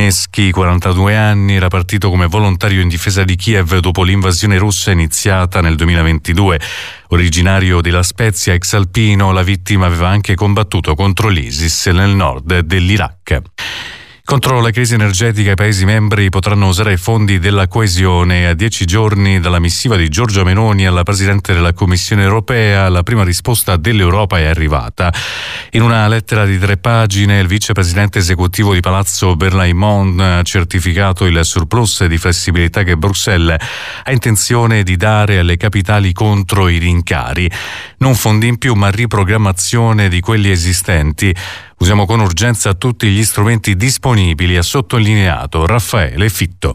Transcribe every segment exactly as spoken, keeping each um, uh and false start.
Zelensky, quarantadue anni, era partito come volontario in difesa di Kiev dopo l'invasione russa iniziata nel duemilaventidue. Originario di La Spezia, ex alpino, la vittima aveva anche combattuto contro l'ISIS nel nord dell'Iraq. Contro la crisi energetica i Paesi membri potranno usare i fondi della coesione. A dieci giorni dalla missiva di Giorgia Meloni alla Presidente della Commissione europea, la prima risposta dell'Europa è arrivata. In una lettera di tre pagine, il vicepresidente esecutivo di Palazzo Berlaymont ha certificato il surplus di flessibilità che Bruxelles ha intenzione di dare alle capitali contro i rincari. Non fondi in più, ma riprogrammazione di quelli esistenti. Usiamo con urgenza tutti gli strumenti disponibili, ha sottolineato Raffaele Fitto.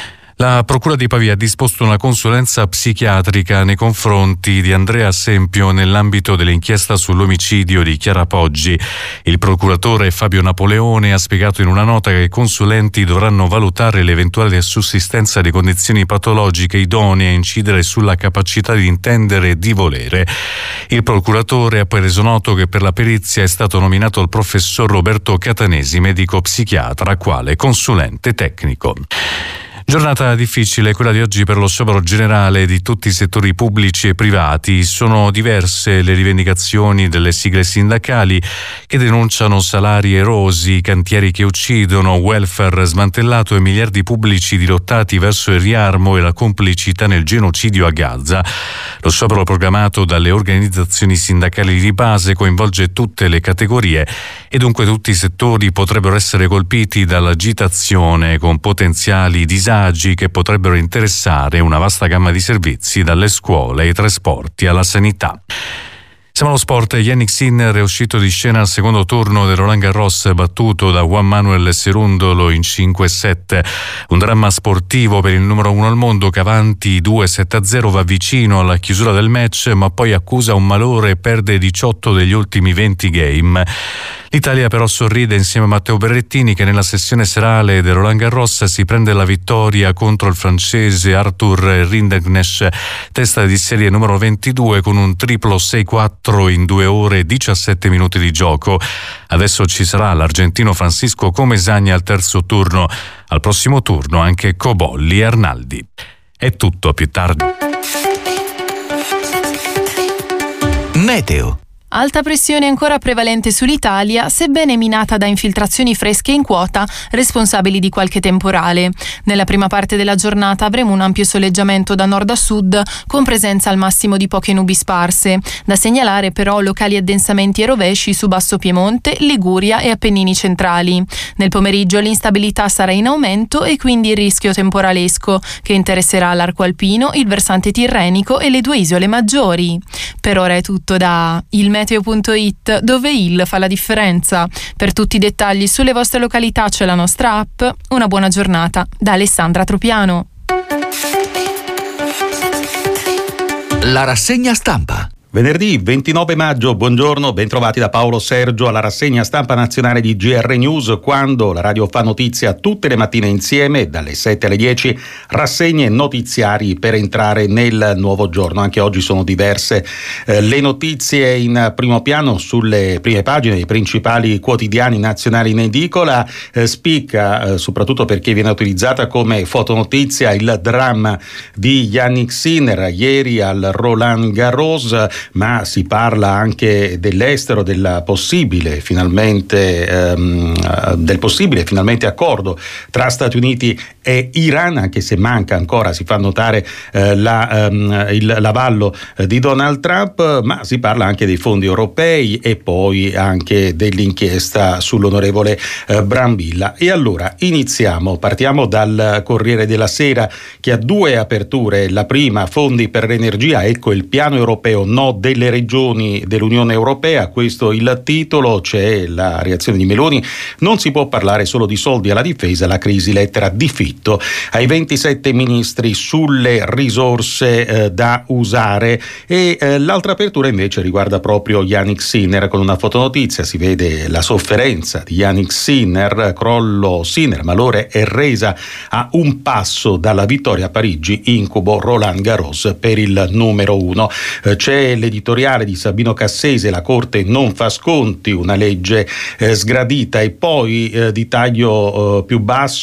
La Procura di Pavia ha disposto una consulenza psichiatrica nei confronti di Andrea Sempio nell'ambito dell'inchiesta sull'omicidio di Chiara Poggi. Il procuratore Fabio Napoleone ha spiegato in una nota che i consulenti dovranno valutare l'eventuale sussistenza di condizioni patologiche idonee a incidere sulla capacità di intendere e di volere. Il procuratore ha poi reso noto che per la perizia è stato nominato il professor Roberto Catanesi, medico psichiatra, quale consulente tecnico. Giornata difficile quella di oggi per lo sciopero generale di tutti i settori pubblici e privati. Sono diverse le rivendicazioni delle sigle sindacali che denunciano salari erosi, cantieri che uccidono, welfare smantellato e miliardi pubblici dirottati verso il riarmo e la complicità nel genocidio a Gaza. Lo sciopero programmato dalle organizzazioni sindacali di base coinvolge tutte le categorie e dunque tutti i settori potrebbero essere colpiti dall'agitazione, con potenziali disagi che potrebbero interessare una vasta gamma di servizi, dalle scuole ai trasporti alla sanità. Siamo allo sport. Jannik Sinner è uscito di scena al secondo turno del Roland Garros, battuto da Juan Manuel Cerundolo in cinque sette. Un dramma sportivo per il numero uno al mondo che avanti due sette a zero va vicino alla chiusura del match, ma poi accusa un malore e perde diciotto degli ultimi venti game. L'Italia però sorride insieme a Matteo Berrettini, che nella sessione serale del Roland Garros si prende la vittoria contro il francese Arthur Rinderknecht, testa di serie numero ventidue, con un triplo sei quattro in due ore e diciassette minuti di gioco. Adesso ci sarà l'argentino Francisco Comesaña al terzo turno. Al prossimo turno anche Cobolli e Arnaldi. È tutto, a più tardi. Meteo. Alta pressione ancora prevalente sull'Italia, sebbene minata da infiltrazioni fresche in quota, responsabili di qualche temporale. Nella prima parte della giornata avremo un ampio soleggiamento da nord a sud, con presenza al massimo di poche nubi sparse. Da segnalare però locali addensamenti e rovesci su Basso Piemonte, Liguria e Appennini centrali. Nel pomeriggio l'instabilità sarà in aumento e quindi il rischio temporalesco, che interesserà l'arco alpino, il versante tirrenico e le due isole maggiori. Per ora è tutto da il meteo punto it, dove il fa la differenza. Per tutti i dettagli sulle vostre località c'è la nostra app. Una buona giornata da Alessandra Tropiano. La rassegna stampa. Venerdì ventinove maggio, buongiorno, bentrovati da Paolo Sergio alla rassegna stampa nazionale di G R News, quando la radio fa notizia tutte le mattine insieme, dalle sette alle dieci, rassegne notiziari per entrare nel nuovo giorno. Anche oggi sono diverse eh, le notizie in primo piano sulle prime pagine dei principali quotidiani nazionali in edicola. Eh, spicca, eh, soprattutto perché viene utilizzata come fotonotizia, il dramma di Jannik Sinner ieri al Roland Garros, ma si parla anche dell'estero, della possibile finalmente ehm, del possibile finalmente accordo tra Stati Uniti e Iran, anche se manca ancora, si fa notare eh, la, ehm, il, l'avallo di Donald Trump, ma si parla anche dei fondi europei e poi anche dell'inchiesta sull'onorevole eh, Brambilla. E allora iniziamo, partiamo dal Corriere della Sera, che ha due aperture. La prima, fondi per l'energia, ecco il piano europeo, no delle regioni dell'Unione Europea, questo il titolo. C'è la reazione di Meloni: non si può parlare solo di soldi alla difesa, la crisi, lettera di Fitto ai ventisette ministri sulle risorse eh, da usare. E eh, l'altra apertura invece riguarda proprio Jannik Sinner, con una fotonotizia si vede la sofferenza di Jannik Sinner, crollo Sinner, malore e resa a un passo dalla vittoria a Parigi, incubo Roland Garros per il numero uno. Eh, c'è è l'editoriale di Sabino Cassese, la Corte non fa sconti, una legge eh, sgradita, e poi eh, di taglio eh, più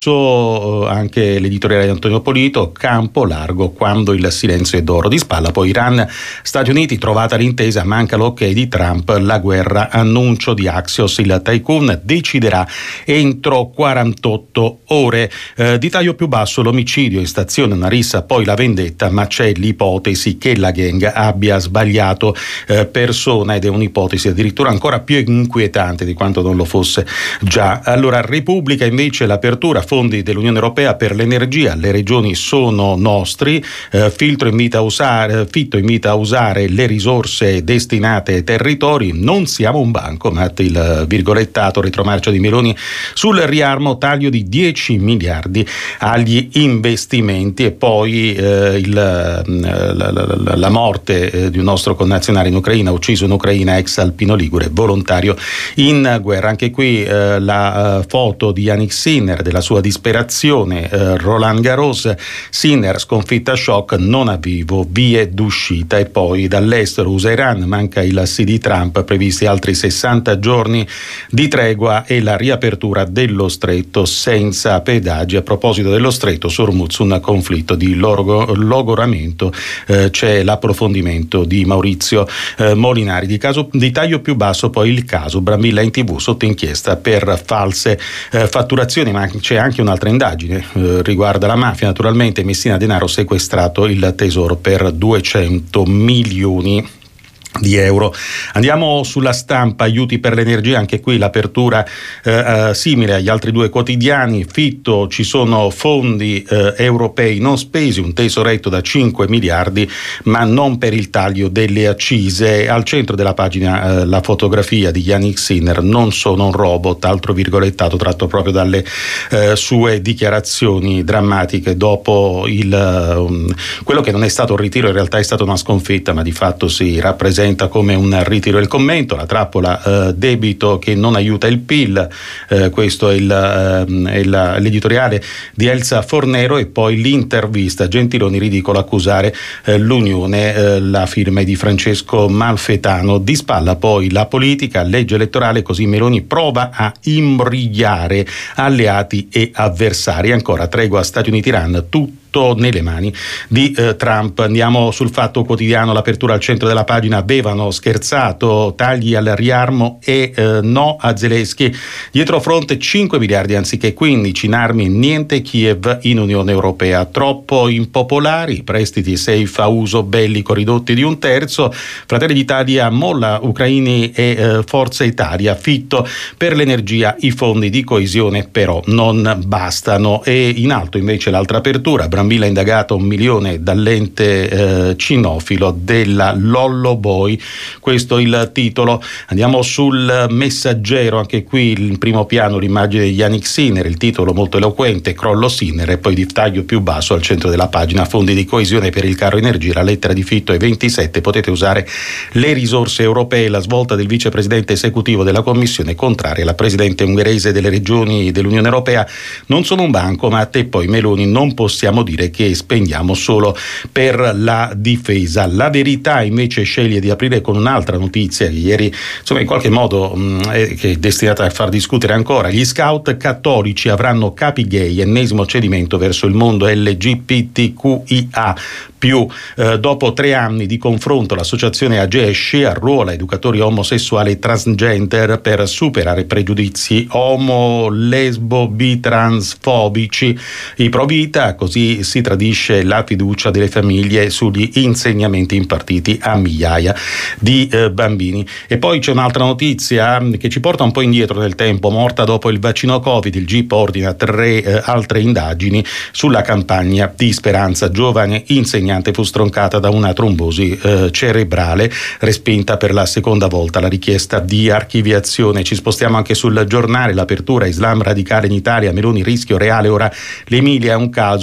basso eh, anche l'editoriale di Antonio Polito, campo largo quando il silenzio è d'oro. Di spalla poi Iran, Stati Uniti, trovata l'intesa, manca l'ok di Trump, la guerra, annuncio di Axios, il tycoon deciderà entro quarantotto ore. Eh, di taglio più basso l'omicidio in stazione, una rissa, poi la vendetta, ma c'è l'ipotesi che la gang abbia sbagliato eh, persona, ed è un'ipotesi addirittura ancora più inquietante di quanto non lo fosse già. Allora, Repubblica invece, l'apertura, fondi dell'Unione Europea per l'energia, le regioni sono nostri, eh, Filtro invita a usare, Fitto invita a usare le risorse destinate ai territori, non siamo un bancomat, il virgolettato retromarcia di Meloni sul riarmo, taglio di dieci miliardi agli investimenti, e poi eh, il, la, la, la, la morte eh, di un nostro connazionale in Ucraina, ucciso in Ucraina, ex alpino ligure, volontario in guerra. Anche qui eh, la uh, foto di Yannick Sinner, della sua disperazione, eh, Roland Garros, Sinner sconfitta shock, non a vivo, vie d'uscita. E poi dall'estero, U S A Iran, manca il sì di Trump, previsti altri sessanta giorni di tregua e la riapertura dello stretto senza pedaggi. A proposito dello stretto, su Hormuz un conflitto di logo, logoramento, eh, c'è l'approfondimento di Maurizio eh, Molinari. Di, caso, di taglio più basso poi il caso Brambilla in tv, sotto inchiesta per false eh, fatturazioni, ma c'è anche un'altra indagine, eh, riguarda la mafia naturalmente. Messina Denaro, sequestrato il tesoro per duecento milioni di euro. Andiamo sulla Stampa, aiuti per l'energia, anche qui l'apertura eh, eh, simile agli altri due quotidiani. Fitto, ci sono fondi eh, europei non spesi, un tesoretto da cinque miliardi, ma non per il taglio delle accise. Al centro della pagina eh, la fotografia di Yannick Sinner, non sono un robot, altro virgolettato tratto proprio dalle eh, sue dichiarazioni drammatiche dopo il um, quello che non è stato un ritiro, in realtà è stata una sconfitta, ma di fatto si rappresenta come un ritiro. Il commento, la trappola eh, debito che non aiuta il P I L, eh, questo è, il, eh, è la, l'editoriale di Elsa Fornero, e poi l'intervista, Gentiloni, ridicolo accusare eh, l'Unione, eh, la firma è di Francesco Malfetano. Di spalla poi la politica, legge elettorale, così Meloni prova a imbrigliare alleati e avversari. Ancora tregua Stati Uniti-Iran, tutto nelle mani di eh, Trump. Andiamo sul Fatto Quotidiano, l'apertura al centro della pagina, avevano scherzato, tagli al riarmo e eh, no a Zelensky, dietro fronte cinque miliardi anziché quindici in armi, niente Kiev in Unione Europea, troppo impopolari, prestiti safe a uso bellico ridotti di un terzo, Fratelli d'Italia molla ucraini e eh, Forza Italia, Fitto per l'energia, i fondi di coesione però non bastano. E in alto invece l'altra apertura, Brambilla indagato un milione dall'ente eh, cinofilo della Lollo Boy, questo il titolo. Andiamo sul Messaggero, anche qui in primo piano l'immagine di Yannick Sinner, il titolo molto eloquente, crollo Sinner, e poi di taglio più basso al centro della pagina, fondi di coesione per il carro energia, la lettera di Fitto è ventisette, potete usare le risorse europee, la svolta del vicepresidente esecutivo della Commissione, contraria alla presidente ungherese delle regioni dell'Unione Europea, non sono un bancomat, e poi Meloni, non possiamo dire che spendiamo solo per la difesa. La Verità invece sceglie di aprire con un'altra notizia che ieri, insomma, in qualche modo mh, è, che è destinata a far discutere ancora. Gli scout cattolici avranno capi gay, ennesimo cedimento verso il mondo L G B T Q I A più. Eh, dopo tre anni di confronto, l'associazione Agesce arruola educatori omosessuali e transgender per superare pregiudizi omo, lesbo, bi, transfobici. I pro vita, così si tradisce la fiducia delle famiglie sugli insegnamenti impartiti a migliaia di eh, bambini. E poi c'è un'altra notizia che ci porta un po' indietro nel tempo. Morta dopo il vaccino Covid, il G I P ordina tre eh, altre indagini sulla campagna di Speranza. Giovane insegnante fu stroncata da una trombosi eh, cerebrale, respinta per la seconda volta la richiesta di archiviazione. Ci spostiamo anche sul Giornale, l'apertura, Islam radicale in Italia, Meloni rischio reale, ora l'Emilia è un caso, pericolo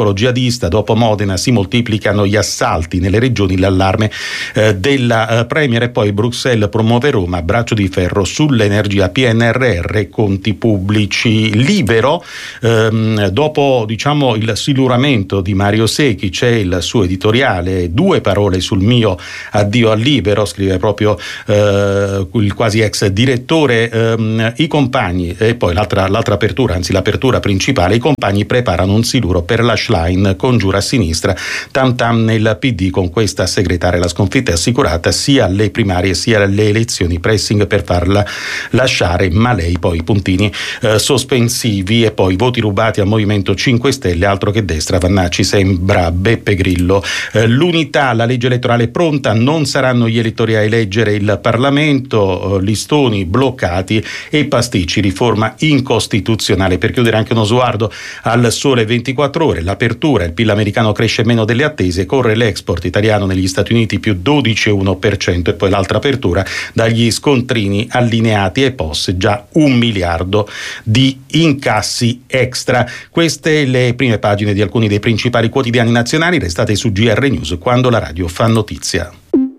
pericolo jihadista. Dopo Modena si moltiplicano gli assalti nelle regioni, l'allarme eh, della eh, Premier. E poi Bruxelles promuove Roma, braccio di ferro sull'energia, P N R R, conti pubblici. Libero, ehm, dopo diciamo il siluramento di Mario Secchi, c'è il suo editoriale, due parole sul mio addio al Libero, scrive proprio eh, il quasi ex direttore. ehm, i compagni, e poi l'altra, l'altra apertura, anzi l'apertura principale, i compagni preparano un siluro per la Schlein, congiura a sinistra, tam tam nel P D, con questa segretaria la sconfitta è assicurata, sia alle primarie sia alle elezioni, pressing per farla lasciare, ma lei poi puntini eh, sospensivi. E poi voti rubati al Movimento cinque Stelle, altro che destra, Vannacci sembra Beppe Grillo. Eh, l'unità, la legge elettorale pronta, non saranno gli elettori a eleggere il Parlamento, eh, listoni bloccati e pasticci, riforma incostituzionale. Per chiudere anche uno sguardo al Sole ventiquattro Ore, l'apertura, il P I L americano cresce meno delle attese, corre l'export italiano negli Stati Uniti più dodici virgola uno per cento, e poi l'altra apertura, dagli scontrini allineati e P O S già un miliardo di incassi extra. Queste le prime pagine di alcuni dei principali quotidiani nazionali. Restate su G R News, quando la radio fa notizia.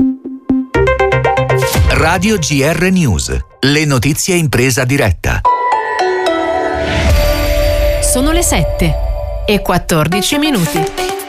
Radio G R News, le notizie in presa diretta. Sono le sette e quattordici minuti.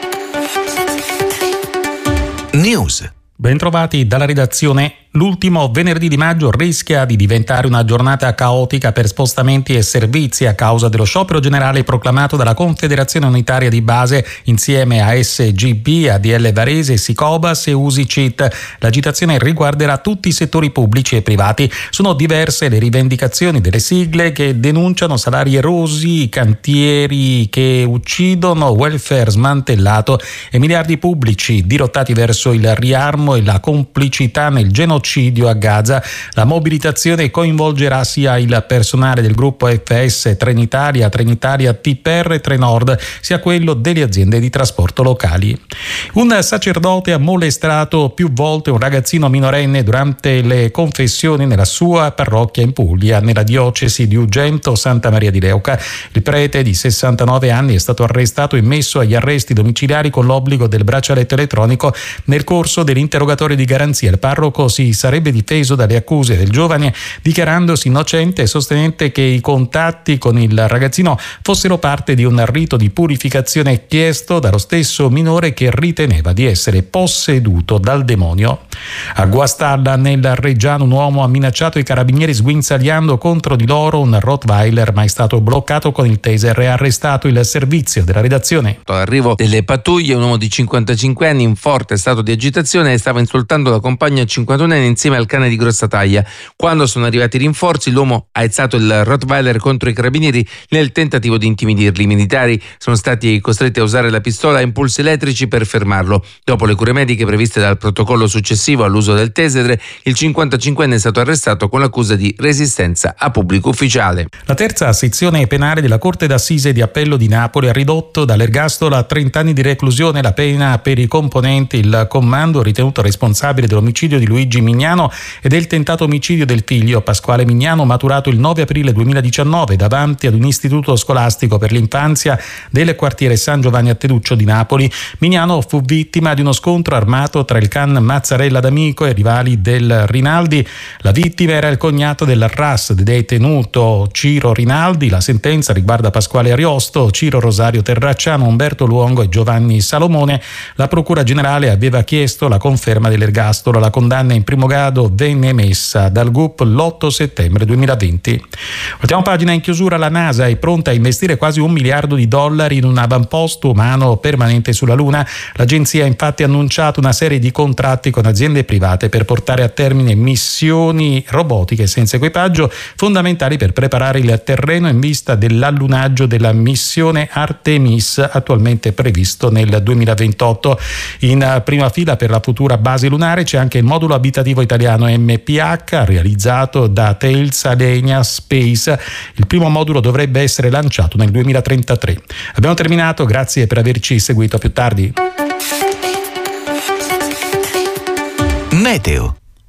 News. Bentrovati dalla redazione. L'ultimo venerdì di maggio rischia di diventare una giornata caotica per spostamenti e servizi a causa dello sciopero generale proclamato dalla Confederazione Unitaria di Base insieme a S G B, A D L Varese, Sicobas e Usicit. L'agitazione riguarderà tutti i settori pubblici e privati. Sono diverse le rivendicazioni delle sigle che denunciano salari erosi, cantieri che uccidono, welfare smantellato e miliardi pubblici dirottati verso il riarmo e la complicità nel genocidio a Gaza. La mobilitazione coinvolgerà sia il personale del gruppo F S Trenitalia, Trenitalia T P R e Trenord, sia quello delle aziende di trasporto locali. Un sacerdote ha molestato più volte un ragazzino minorenne durante le confessioni nella sua parrocchia in Puglia, nella diocesi di Ugento Santa Maria di Leuca. Il prete di sessantanove anni è stato arrestato e messo agli arresti domiciliari con l'obbligo del braccialetto elettronico. Nel corso dell'interrogatorio di garanzia, il parroco si sarebbe difeso dalle accuse del giovane dichiarandosi innocente e sostenente che i contatti con il ragazzino fossero parte di un rito di purificazione chiesto dallo stesso minore che riteneva di essere posseduto dal demonio. A Guastalla, nel Reggiano, un uomo ha minacciato i carabinieri sguinzagliando contro di loro un Rottweiler, ma è stato bloccato con il taser e arrestato il servizio della redazione. All'arrivo delle pattuglie, un uomo di cinquantacinque anni in forte stato di agitazione stava insultando la compagna cinquantunnenne insieme al cane di grossa taglia. Quando sono arrivati i rinforzi, l'uomo ha alzato il Rottweiler contro i carabinieri nel tentativo di intimidirli. I militari sono stati costretti a usare la pistola a impulsi elettrici per fermarlo. Dopo le cure mediche previste dal protocollo successivo all'uso del taser, il cinquantacinquenne è stato arrestato con l'accusa di resistenza a pubblico ufficiale. La terza sezione penale della Corte d'Assise di Appello di Napoli ha ridotto dall'ergastolo a trenta anni di reclusione la pena per i componenti il comando ritenuto responsabile dell'omicidio di Luigi Mignano e del tentato omicidio del figlio Pasquale Mignano, maturato il nove aprile duemiladiciannove davanti ad un istituto scolastico per l'infanzia del quartiere San Giovanni a Teduccio di Napoli. Mignano fu vittima di uno scontro armato tra il can Mazzarella D'Amico e rivali del Rinaldi. La vittima era il cognato del R A S, detenuto Ciro Rinaldi. La sentenza riguarda Pasquale Ariosto, Ciro Rosario Terracciano, Umberto Luongo e Giovanni Salomone. La Procura Generale aveva chiesto la conferma dell'ergastolo. La condanna in primo grado venne emessa dal G U P l'otto settembre duemilaventi. Ultima pagina in chiusura. La NASA è pronta a investire quasi un miliardo di dollari in un avamposto umano permanente sulla Luna. L'agenzia ha infatti annunciato una serie di contratti con aziende private per portare a termine missioni robotiche senza equipaggio fondamentali per preparare il terreno in vista dell'allunaggio della missione Artemis, attualmente previsto nel duemilaventotto. In prima fila per la futura base lunare c'è anche il modulo abitativo italiano M P H realizzato da Thales Alenia Space. Il primo modulo dovrebbe essere lanciato nel duemilatrentatré. Abbiamo terminato, grazie per averci seguito, a più tardi. Meteo.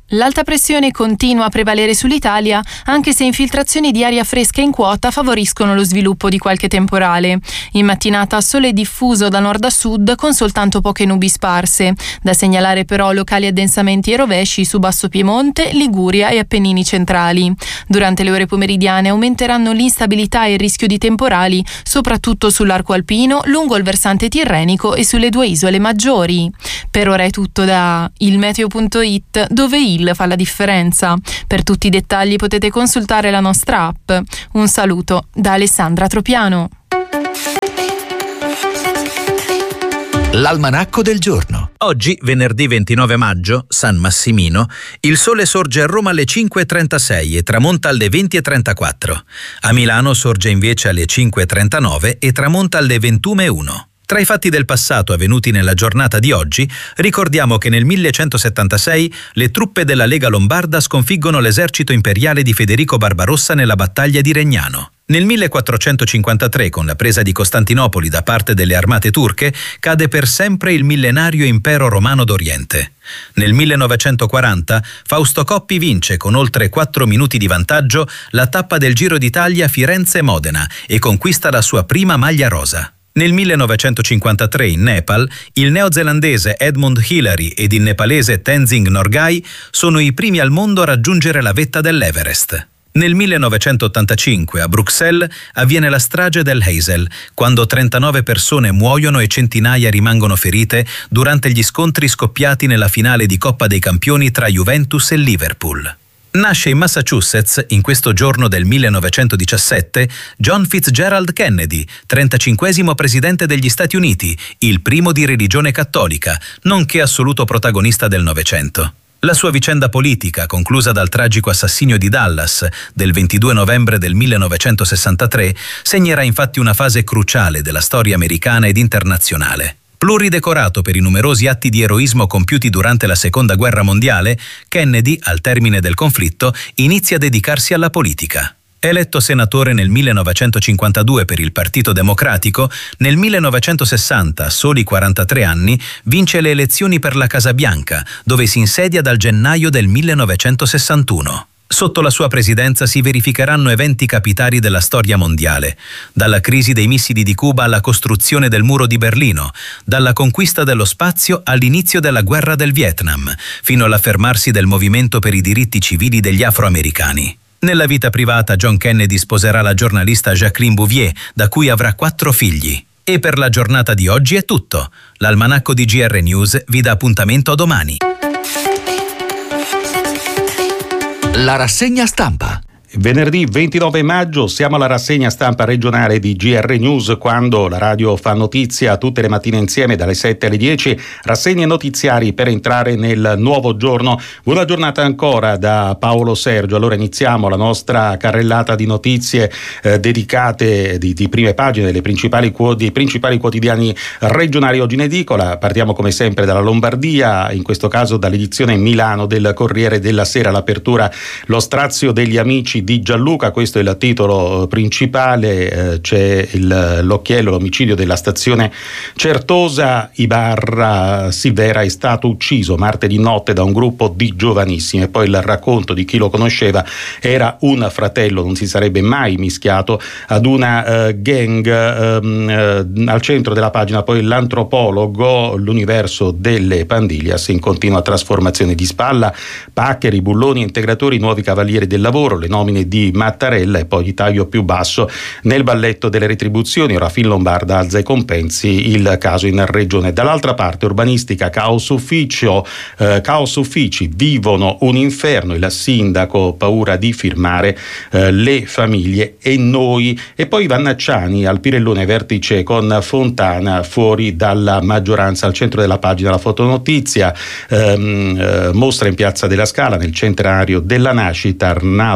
L'alta pressione continua a prevalere sull'Italia, anche se infiltrazioni di aria fresca in quota favoriscono lo sviluppo di qualche temporale. In mattinata sole diffuso da nord a sud con soltanto poche nubi sparse. Da segnalare però locali addensamenti e rovesci su Basso Piemonte, Liguria e Appennini centrali. Durante le ore pomeridiane aumenteranno l'instabilità e il rischio di temporali, soprattutto sull'arco alpino, lungo il versante tirrenico e sulle due isole maggiori. Per ora è tutto da ilmeteo punto it, dove il fa la differenza. Per tutti i dettagli potete consultare la nostra app. Un saluto da Alessandra Tropiano. L'almanacco del giorno. Oggi, venerdì ventinove maggio, San Massimino, il sole sorge a Roma alle cinque e trentasei e tramonta alle venti e trentaquattro. A Milano sorge invece alle cinque e trentanove e tramonta alle ventuno e uno. Tra i fatti del passato avvenuti nella giornata di oggi, ricordiamo che nel millecentosettantasei le truppe della Lega Lombarda sconfiggono l'esercito imperiale di Federico Barbarossa nella battaglia di Regnano. Nel millequattrocentocinquantatré, con la presa di Costantinopoli da parte delle armate turche, cade per sempre il millenario impero romano d'Oriente. Nel millenovecentoquaranta Fausto Coppi vince con oltre quattro minuti di vantaggio la tappa del Giro d'Italia Firenze-Modena e conquista la sua prima maglia rosa. Nel millenovecentocinquantatré in Nepal, il neozelandese Edmund Hillary ed il nepalese Tenzing Norgay sono i primi al mondo a raggiungere la vetta dell'Everest. Nel millenovecentottantacinque a Bruxelles avviene la strage del Heysel, quando trentanove persone muoiono e centinaia rimangono ferite durante gli scontri scoppiati nella finale di Coppa dei Campioni tra Juventus e Liverpool. Nasce in Massachusetts, in questo giorno del millenovecentodiciassette, John Fitzgerald Kennedy, trentacinquesimo presidente degli Stati Uniti, il primo di religione cattolica, nonché assoluto protagonista del Novecento. La sua vicenda politica, conclusa dal tragico assassinio di Dallas del ventidue novembre del millenovecentosessantatré, segnerà infatti una fase cruciale della storia americana ed internazionale. Pluridecorato per i numerosi atti di eroismo compiuti durante la Seconda Guerra Mondiale, Kennedy, al termine del conflitto, inizia a dedicarsi alla politica. Eletto senatore nel millenovecentocinquantadue per il Partito Democratico, nel millenovecentosessanta, a soli quarantatré anni, vince le elezioni per la Casa Bianca, dove si insedia dal gennaio del millenovecentosessantuno. Sotto la sua presidenza si verificheranno eventi capitali della storia mondiale, dalla crisi dei missili di Cuba alla costruzione del muro di Berlino, dalla conquista dello spazio all'inizio della guerra del Vietnam, fino all'affermarsi del movimento per i diritti civili degli afroamericani. Nella vita privata John Kennedy sposerà la giornalista Jacqueline Bouvier, da cui avrà quattro figli. E per la giornata di oggi è tutto. L'almanacco di G R News vi dà appuntamento a domani. La rassegna stampa. Venerdì ventinove maggio siamo alla rassegna stampa regionale di G R News, quando la radio fa notizia tutte le mattine insieme dalle sette alle dieci, rassegne notiziari per entrare nel nuovo giorno. Buona giornata ancora da Paolo Sergio. Allora iniziamo la nostra carrellata di notizie eh, dedicate di, di prime pagine delle principali, dei principali quotidiani regionali oggi in edicola. Partiamo come sempre dalla Lombardia, in questo caso dall'edizione Milano del Corriere della Sera. L'apertura, lo strazio degli amici di Gianluca, questo è il titolo principale. Eh, c'è il, l'occhiello, l'omicidio della stazione Certosa. Ibarra Silvera è stato ucciso martedì notte da un gruppo di giovanissimi, e poi il racconto di chi lo conosceva: era un fratello, non si sarebbe mai mischiato ad una uh, gang. Uh, uh, al centro della pagina poi l'antropologo, l'universo delle pandillas in continua trasformazione. Di spalla paccheri, bulloni, integratori, nuovi cavalieri del lavoro, le nomine di Mattarella, e poi di taglio più basso nel balletto delle retribuzioni. Ora Finlombarda alza i compensi, il caso in regione. Dall'altra parte urbanistica, caos ufficio, eh, caos uffici vivono un inferno, il sindaco paura di firmare, eh, le famiglie e noi. E poi Vannacciani al Pirellone, vertice con Fontana fuori dalla maggioranza. Al centro della pagina la fotonotizia, ehm, eh, mostra in Piazza della Scala nel centenario della nascita. Arnaldo Pomodoro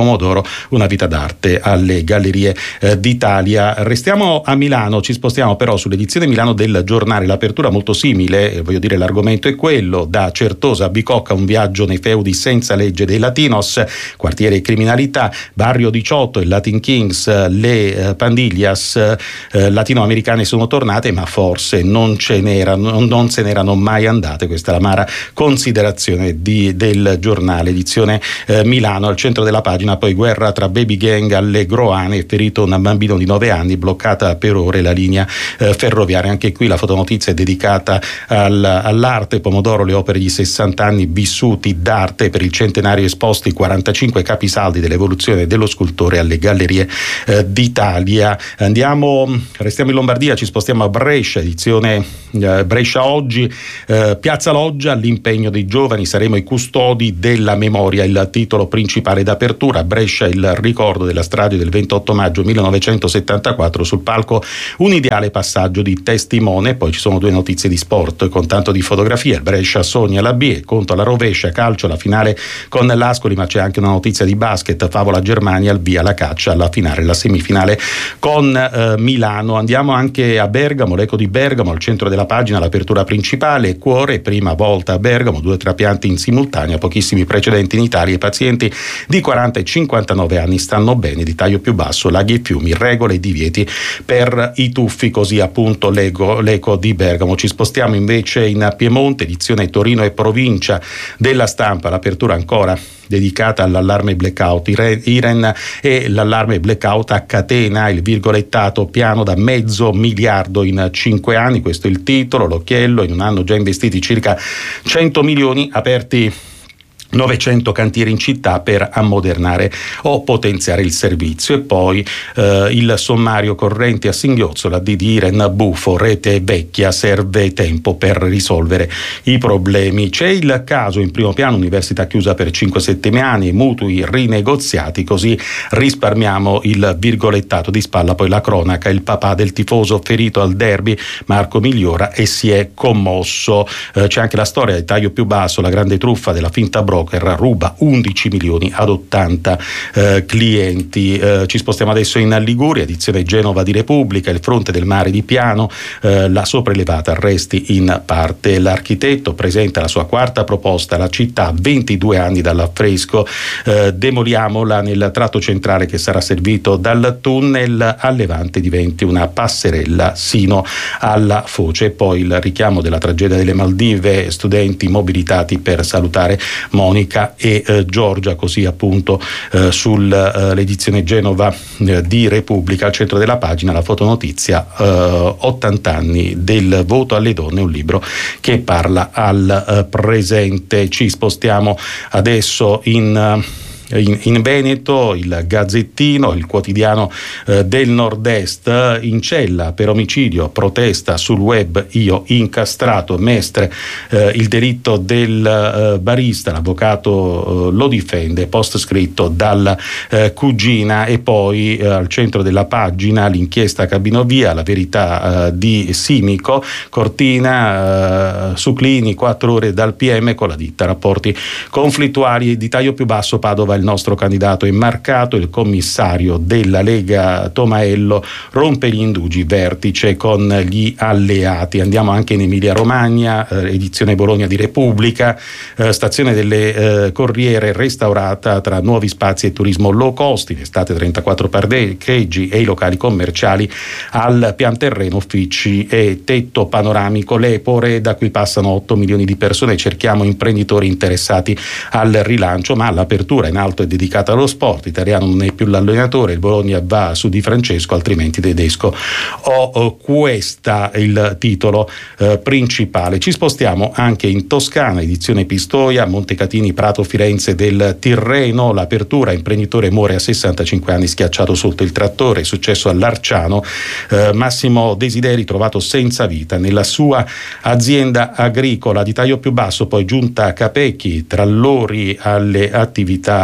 Pomodoro, una vita d'arte alle Gallerie eh, d'Italia. Restiamo a Milano, ci spostiamo però sull'edizione Milano del Giornale, l'apertura molto simile, eh, voglio dire l'argomento è quello, da Certosa a Bicocca un viaggio nei feudi senza legge dei Latinos, quartiere e criminalità, Barrio diciotto, il Latin Kings, le eh, Pandillas eh, latinoamericane sono tornate, ma forse non ce n'erano, non se n'erano mai andate. Questa è l'amara considerazione di, del giornale, edizione eh, Milano. Al centro della pagina poi guerra tra baby gang alle Groane, ferito un bambino di nove anni, bloccata per ore la linea eh, ferroviaria. Anche qui la fotonotizia è dedicata al, all'arte. Pomodoro, le opere di sessanta anni vissuti d'arte, per il centenario esposti quarantacinque capisaldi dell'evoluzione dello scultore alle Gallerie eh, d'Italia. Andiamo, restiamo in Lombardia, ci spostiamo a Brescia, edizione eh, Brescia oggi, eh, Piazza Loggia, l'impegno dei giovani, saremo i custodi della memoria, il titolo principale d'apertura. Brescia, il ricordo della strage del ventotto maggio millenovecentosettantaquattro, sul palco un ideale passaggio di testimone. Poi ci sono due notizie di sport con tanto di fotografie. Il Brescia sogna la B, conto alla rovescia, calcio, la finale con l'Ascoli, ma c'è anche una notizia di basket, favola Germania, al via la caccia alla finale, la semifinale con eh, Milano. Andiamo anche a Bergamo, l'eco di Bergamo, al centro della pagina l'apertura principale, cuore, prima volta a Bergamo, due trapianti in simultanea, pochissimi precedenti in Italia, i pazienti di quaranta e cinquantanove anni stanno bene, di taglio più basso, laghi e fiumi, regole e divieti per i tuffi, così appunto l'eco, l'eco di Bergamo. Ci spostiamo invece in Piemonte, edizione Torino e provincia della Stampa, l'apertura ancora dedicata all'allarme blackout Iren e l'allarme blackout a catena, il virgolettato piano da mezzo miliardo in cinque anni, questo è il titolo, l'occhiello, in un anno già investiti circa cento milioni, aperti novecento cantieri in città per ammodernare o potenziare il servizio. E poi eh, il sommario corrente a singhiozzo, la D di Iren, buffo, rete vecchia, serve tempo per risolvere i problemi. C'è il caso in primo piano, università chiusa per cinque settimane, mutui rinegoziati, così risparmiamo il virgolettato di spalla. Poi la cronaca, il papà del tifoso ferito al derby, Marco migliora e si è commosso. Eh, c'è anche la storia del taglio più basso, la grande truffa della finta broker, ruba undici milioni ad ottanta eh, clienti. Eh, ci spostiamo adesso in Liguria, edizione Genova di Repubblica, il fronte del mare di Piano, eh, la sopraelevata arresti in parte. L'architetto presenta la sua quarta proposta, la città a ventidue anni dall'affresco, eh, demoliamola nel tratto centrale che sarà servito dal tunnel a Levante, diventi una passerella sino alla foce. E poi il richiamo della tragedia delle Maldive, studenti mobilitati per salutare Monica e eh, Giorgia, così appunto eh, sull'edizione eh, Genova eh, di Repubblica. Al centro della pagina la fotonotizia, eh, ottanta anni del voto alle donne, un libro che parla al eh, presente. Ci spostiamo adesso in In, in Veneto, il Gazzettino, il quotidiano eh, del Nord-Est, in cella per omicidio, protesta sul web, io incastrato, Mestre, eh, il delitto del eh, barista, l'avvocato eh, lo difende, post scritto dalla eh, cugina. E poi eh, al centro della pagina l'inchiesta Cabinovia, la verità eh, di Simico, Cortina, eh, su Clini, quattro ore dal P M con la ditta, rapporti conflittuali, di taglio più basso, Padova il nostro candidato è marcato, il commissario della Lega Tomaello rompe gli indugi, vertice con gli alleati. Andiamo anche in Emilia Romagna, eh, edizione Bologna di Repubblica, eh, stazione delle eh, Corriere restaurata tra nuovi spazi e turismo low cost, in estate trentaquattro parcheggi e i locali commerciali al pian terreno, uffici e tetto panoramico. L'Epore, da cui passano otto milioni di persone, cerchiamo imprenditori interessati al rilancio, ma l'apertura in alto è dedicata allo sport, italiano non è più l'allenatore, il Bologna va su Di Francesco, altrimenti tedesco o, o questa il titolo eh, principale. Ci spostiamo anche in Toscana, edizione Pistoia, Montecatini, Prato, Firenze del Tirreno, l'apertura, imprenditore muore a sessantacinque anni schiacciato sotto il trattore, successo all'Arciano, eh, Massimo Desideri trovato senza vita nella sua azienda agricola. Di taglio più basso poi giunta Capecchi, tra lori alle attività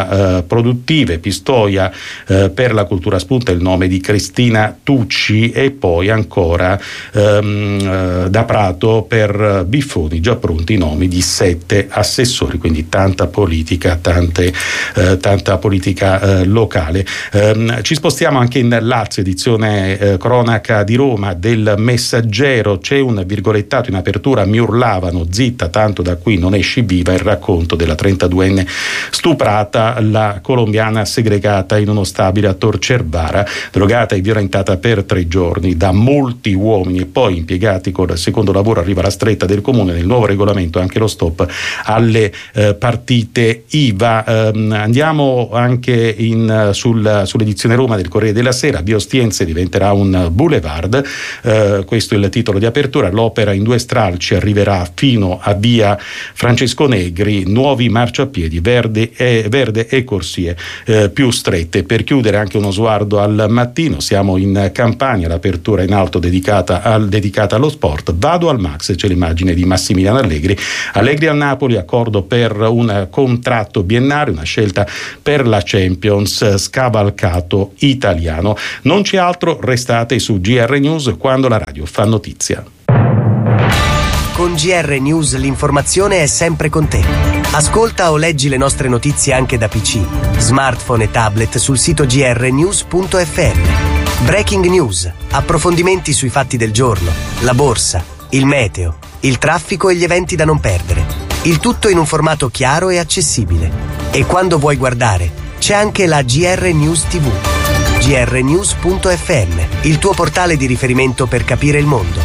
eh, produttive, Pistoia eh, per la cultura spunta il nome di Cristina Tucci, e poi ancora ehm, eh, da Prato per Biffoni già pronti i nomi di sette assessori, quindi tanta politica, tante, eh, tanta politica eh, locale. Eh, ci spostiamo anche in Lazio, edizione eh, cronaca di Roma del Messaggero, c'è un virgolettato in apertura: mi urlavano zitta tanto da qui non esci viva, il racconto della trentaduenne stuprata, la colombiana segregata in uno stabile a Tor Cervara, drogata e violentata per tre giorni da molti uomini e poi impiegati col secondo lavoro. Arriva la stretta del comune, nel nuovo regolamento anche lo stop alle eh, partite I V A. Eh, andiamo anche in, sul, sull'edizione Roma del Corriere della Sera: via Ostiense diventerà un boulevard, eh, questo è il titolo di apertura. L'opera in due stralci arriverà fino a via Francesco Negri, nuovi marciapiedi verde e, verde e corsie eh, più strette. Per chiudere anche uno sguardo al mattino, siamo in Campania, l'apertura in alto dedicata, al, dedicata allo sport. Vado al Max, c'è l'immagine di Massimiliano Allegri. Allegri a Napoli, accordo per un contratto biennale, una scelta per la Champions, scavalcato italiano. Non c'è altro, restate su G R News quando la radio fa notizia. Con G R News l'informazione è sempre con te. Ascolta o leggi le nostre notizie anche da P C, smartphone e tablet sul sito g r news punto f m. Breaking News, approfondimenti sui fatti del giorno, la borsa, il meteo, il traffico e gli eventi da non perdere. Il tutto in un formato chiaro e accessibile. E quando vuoi guardare, c'è anche la G R News T V. g r news punto f m, il tuo portale di riferimento per capire il mondo.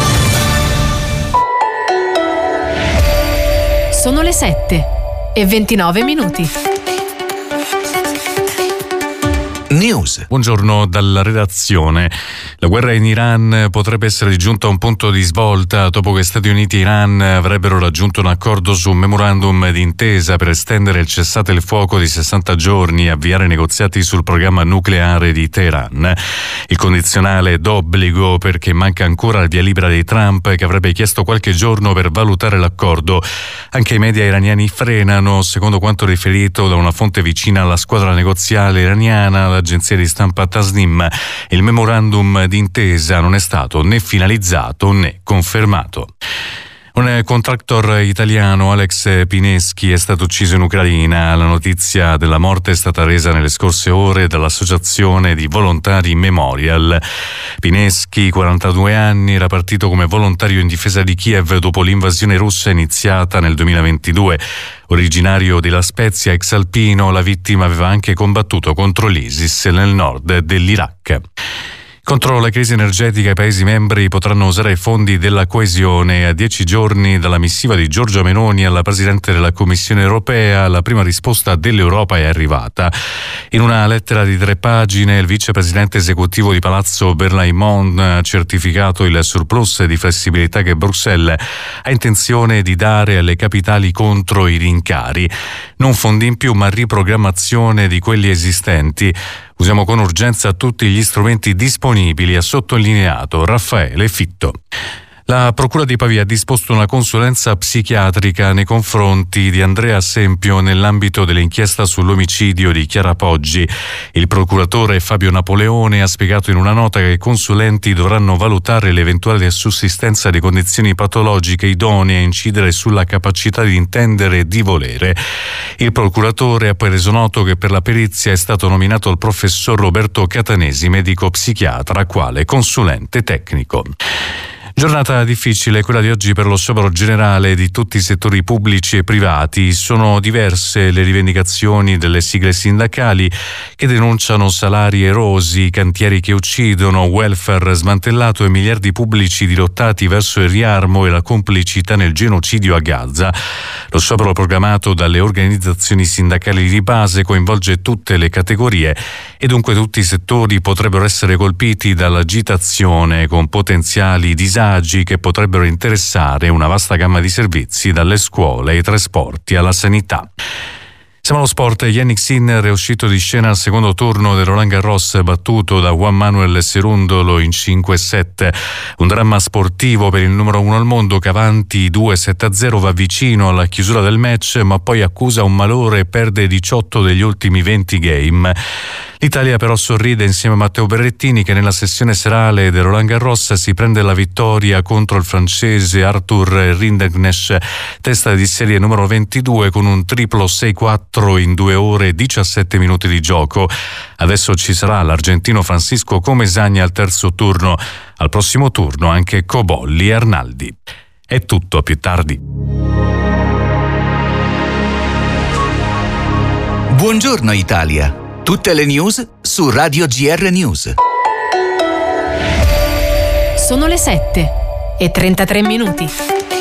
Sono le sette e ventinove minuti. News. Buongiorno dalla redazione. La guerra in Iran potrebbe essere giunta a un punto di svolta dopo che Stati Uniti e Iran avrebbero raggiunto un accordo su un memorandum d'intesa per estendere il cessate il fuoco di sessanta giorni e avviare negoziati sul programma nucleare di Teheran. Il condizionale è d'obbligo perché manca ancora il via libera di Trump, che avrebbe chiesto qualche giorno per valutare l'accordo. Anche i media iraniani frenano, secondo quanto riferito da una fonte vicina alla squadra negoziale iraniana, l'agenzia di stampa Tasnim. Il memorandum d'intesa non è stato né finalizzato né confermato. Un contractor italiano, Alex Pineschi, è stato ucciso in Ucraina. La notizia della morte è stata resa nelle scorse ore dall'associazione di volontari Memorial. Pineschi, quarantadue anni, era partito come volontario in difesa di Kiev dopo l'invasione russa iniziata nel duemilaventidue. Originario di La Spezia, ex alpino, la vittima aveva anche combattuto contro l'ISIS nel nord dell'Iraq. Contro la crisi energetica i Paesi membri potranno usare i fondi della coesione. A dieci giorni dalla missiva di Giorgia Meloni alla Presidente della Commissione europea, la prima risposta dell'Europa è arrivata. In una lettera di tre pagine, il vicepresidente esecutivo di Palazzo Berlaymont ha certificato il surplus di flessibilità che Bruxelles ha intenzione di dare alle capitali contro i rincari. Non fondi in più, ma riprogrammazione di quelli esistenti. Usiamo con urgenza tutti gli strumenti disponibili, ha sottolineato Raffaele Fitto. La Procura di Pavia ha disposto una consulenza psichiatrica nei confronti di Andrea Sempio nell'ambito dell'inchiesta sull'omicidio di Chiara Poggi. Il procuratore Fabio Napoleone ha spiegato in una nota che i consulenti dovranno valutare l'eventuale sussistenza di condizioni patologiche idonee a incidere sulla capacità di intendere e di volere. Il procuratore ha poi reso noto che per la perizia è stato nominato il professor Roberto Catanesi, medico psichiatra, quale consulente tecnico. Giornata difficile quella di oggi per lo sciopero generale di tutti i settori pubblici e privati. Sono diverse le rivendicazioni delle sigle sindacali che denunciano salari erosi, cantieri che uccidono, welfare smantellato e miliardi pubblici dirottati verso il riarmo e la complicità nel genocidio a Gaza. Lo sciopero programmato dalle organizzazioni sindacali di base coinvolge tutte le categorie e dunque tutti i settori potrebbero essere colpiti dall'agitazione, con potenziali disagi che potrebbero interessare una vasta gamma di servizi, dalle scuole ai trasporti alla sanità. Siamo allo sport. Yannick Sinner è uscito di scena al secondo turno del Roland Garros, battuto da Juan Manuel Cerundolo in cinque sette. Un dramma sportivo per il numero uno al mondo, che avanti due sette a zero va vicino alla chiusura del match, ma poi accusa un malore e perde diciotto degli ultimi venti game. L'Italia però sorride insieme a Matteo Berrettini, che nella sessione serale del Roland Garros si prende la vittoria contro il francese Arthur Rinderknecht, testa di serie numero ventidue, con un triplo sei quattro in due ore e diciassette minuti di gioco. Adesso ci sarà l'argentino Francisco Comesaña al terzo turno. Al prossimo turno anche Cobolli e Arnaldi. È tutto, a più tardi. Buongiorno Italia. Tutte le news su Radio G R News. Sono le sette e trentatré minuti.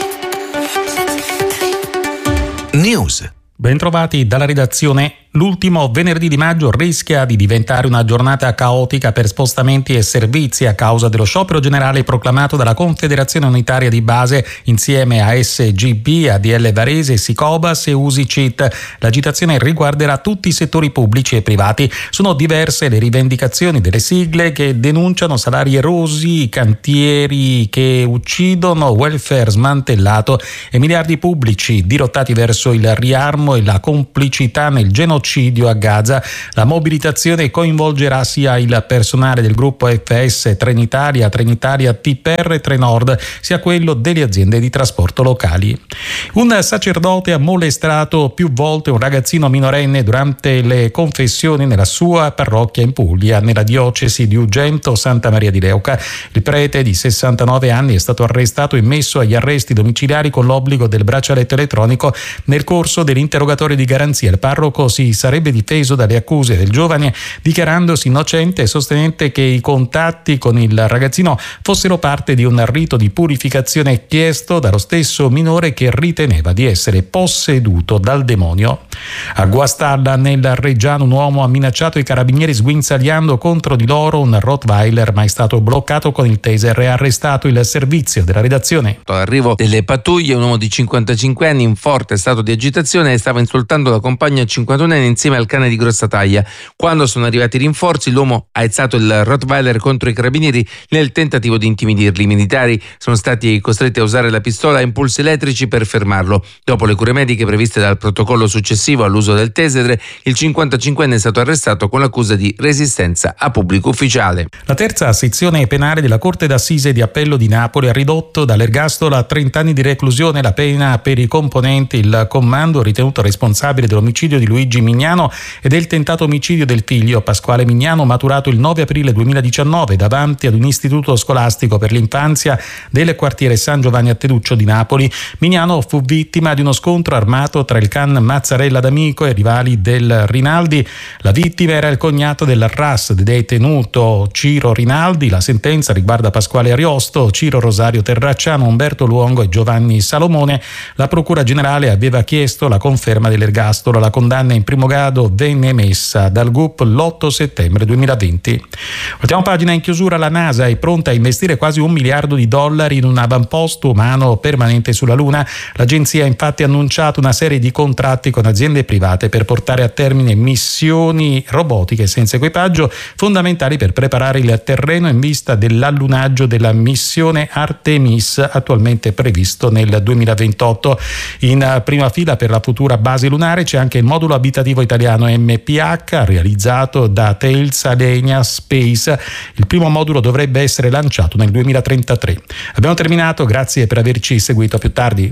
News. Bentrovati dalla redazione. L'ultimo venerdì di maggio rischia di diventare una giornata caotica per spostamenti e servizi a causa dello sciopero generale proclamato dalla Confederazione Unitaria di Base insieme a S G B, A D L Varese, Sicobas e Usicit. L'agitazione riguarderà tutti i settori pubblici e privati. Sono diverse le rivendicazioni delle sigle che denunciano salari erosi, cantieri che uccidono, welfare smantellato e miliardi pubblici dirottati verso il riarmo e la complicità nel genocidio a Gaza. La mobilitazione coinvolgerà sia il personale del gruppo F S Trenitalia, Trenitalia T P R e Trenord, sia quello delle aziende di trasporto locali. Un sacerdote ha molestato più volte un ragazzino minorenne durante le confessioni nella sua parrocchia in Puglia, nella diocesi di Ugento Santa Maria di Leuca. Il prete di sessantanove anni è stato arrestato e messo agli arresti domiciliari con l'obbligo del braccialetto elettronico. Nel corso dell'interrogatorio di garanzia il parroco si sarebbe difeso dalle accuse del giovane, dichiarandosi innocente e sostenente che i contatti con il ragazzino fossero parte di un rito di purificazione chiesto dallo stesso minore, che riteneva di essere posseduto dal demonio. A Guastalla, nel Reggiano, un uomo ha minacciato i carabinieri sguinzagliando contro di loro un Rottweiler, ma è stato bloccato con il taser e arrestato il servizio della redazione. All'arrivo delle pattuglie, un uomo di cinquantacinque anni in forte stato di agitazione stava insultando la compagna cinquantunenne insieme al cane di grossa taglia. Quando sono arrivati i rinforzi, l'uomo ha alzato il Rottweiler contro i carabinieri nel tentativo di intimidirli. I militari sono stati costretti a usare la pistola a impulsi elettrici per fermarlo. Dopo le cure mediche previste dal protocollo successivo all'uso del taser, il cinquantacinquenne è stato arrestato con l'accusa di resistenza a pubblico ufficiale. La terza sezione penale della Corte d'Assise di Appello di Napoli ha ridotto dall'ergastolo a trenta anni di reclusione la pena per i componenti il comando ritenuto responsabile dell'omicidio di Luigi Mignano e del tentato omicidio del figlio Pasquale Mignano, maturato il nove aprile duemiladiciannove davanti ad un istituto scolastico per l'infanzia del quartiere San Giovanni a Teduccio di Napoli. Mignano fu vittima di uno scontro armato tra il can Mazzarella D'Amico e rivali del Rinaldi. La vittima era il cognato del R A S detenuto Ciro Rinaldi. La sentenza riguarda Pasquale Ariosto, Ciro Rosario Terracciano, Umberto Luongo e Giovanni Salomone. La Procura Generale aveva chiesto la conferma dell'ergastolo. La condanna in primo grado venne emessa dal G U P l'otto settembre duemilaventi. Ultima pagina in chiusura. La NASA è pronta a investire quasi un miliardo di dollari in un avamposto umano permanente sulla Luna. L'agenzia ha infatti annunciato una serie di contratti con aziende private per portare a termine missioni robotiche senza equipaggio, fondamentali per preparare il terreno in vista dell'allunaggio della missione Artemis, attualmente previsto nel duemilaventotto. In prima fila per la futura base lunare c'è anche il modulo abitativo italiano M P H, realizzato da Thales Alenia Space. Il primo modulo dovrebbe essere lanciato nel duemilatrentatré. Abbiamo terminato, grazie per averci seguito. A più tardi.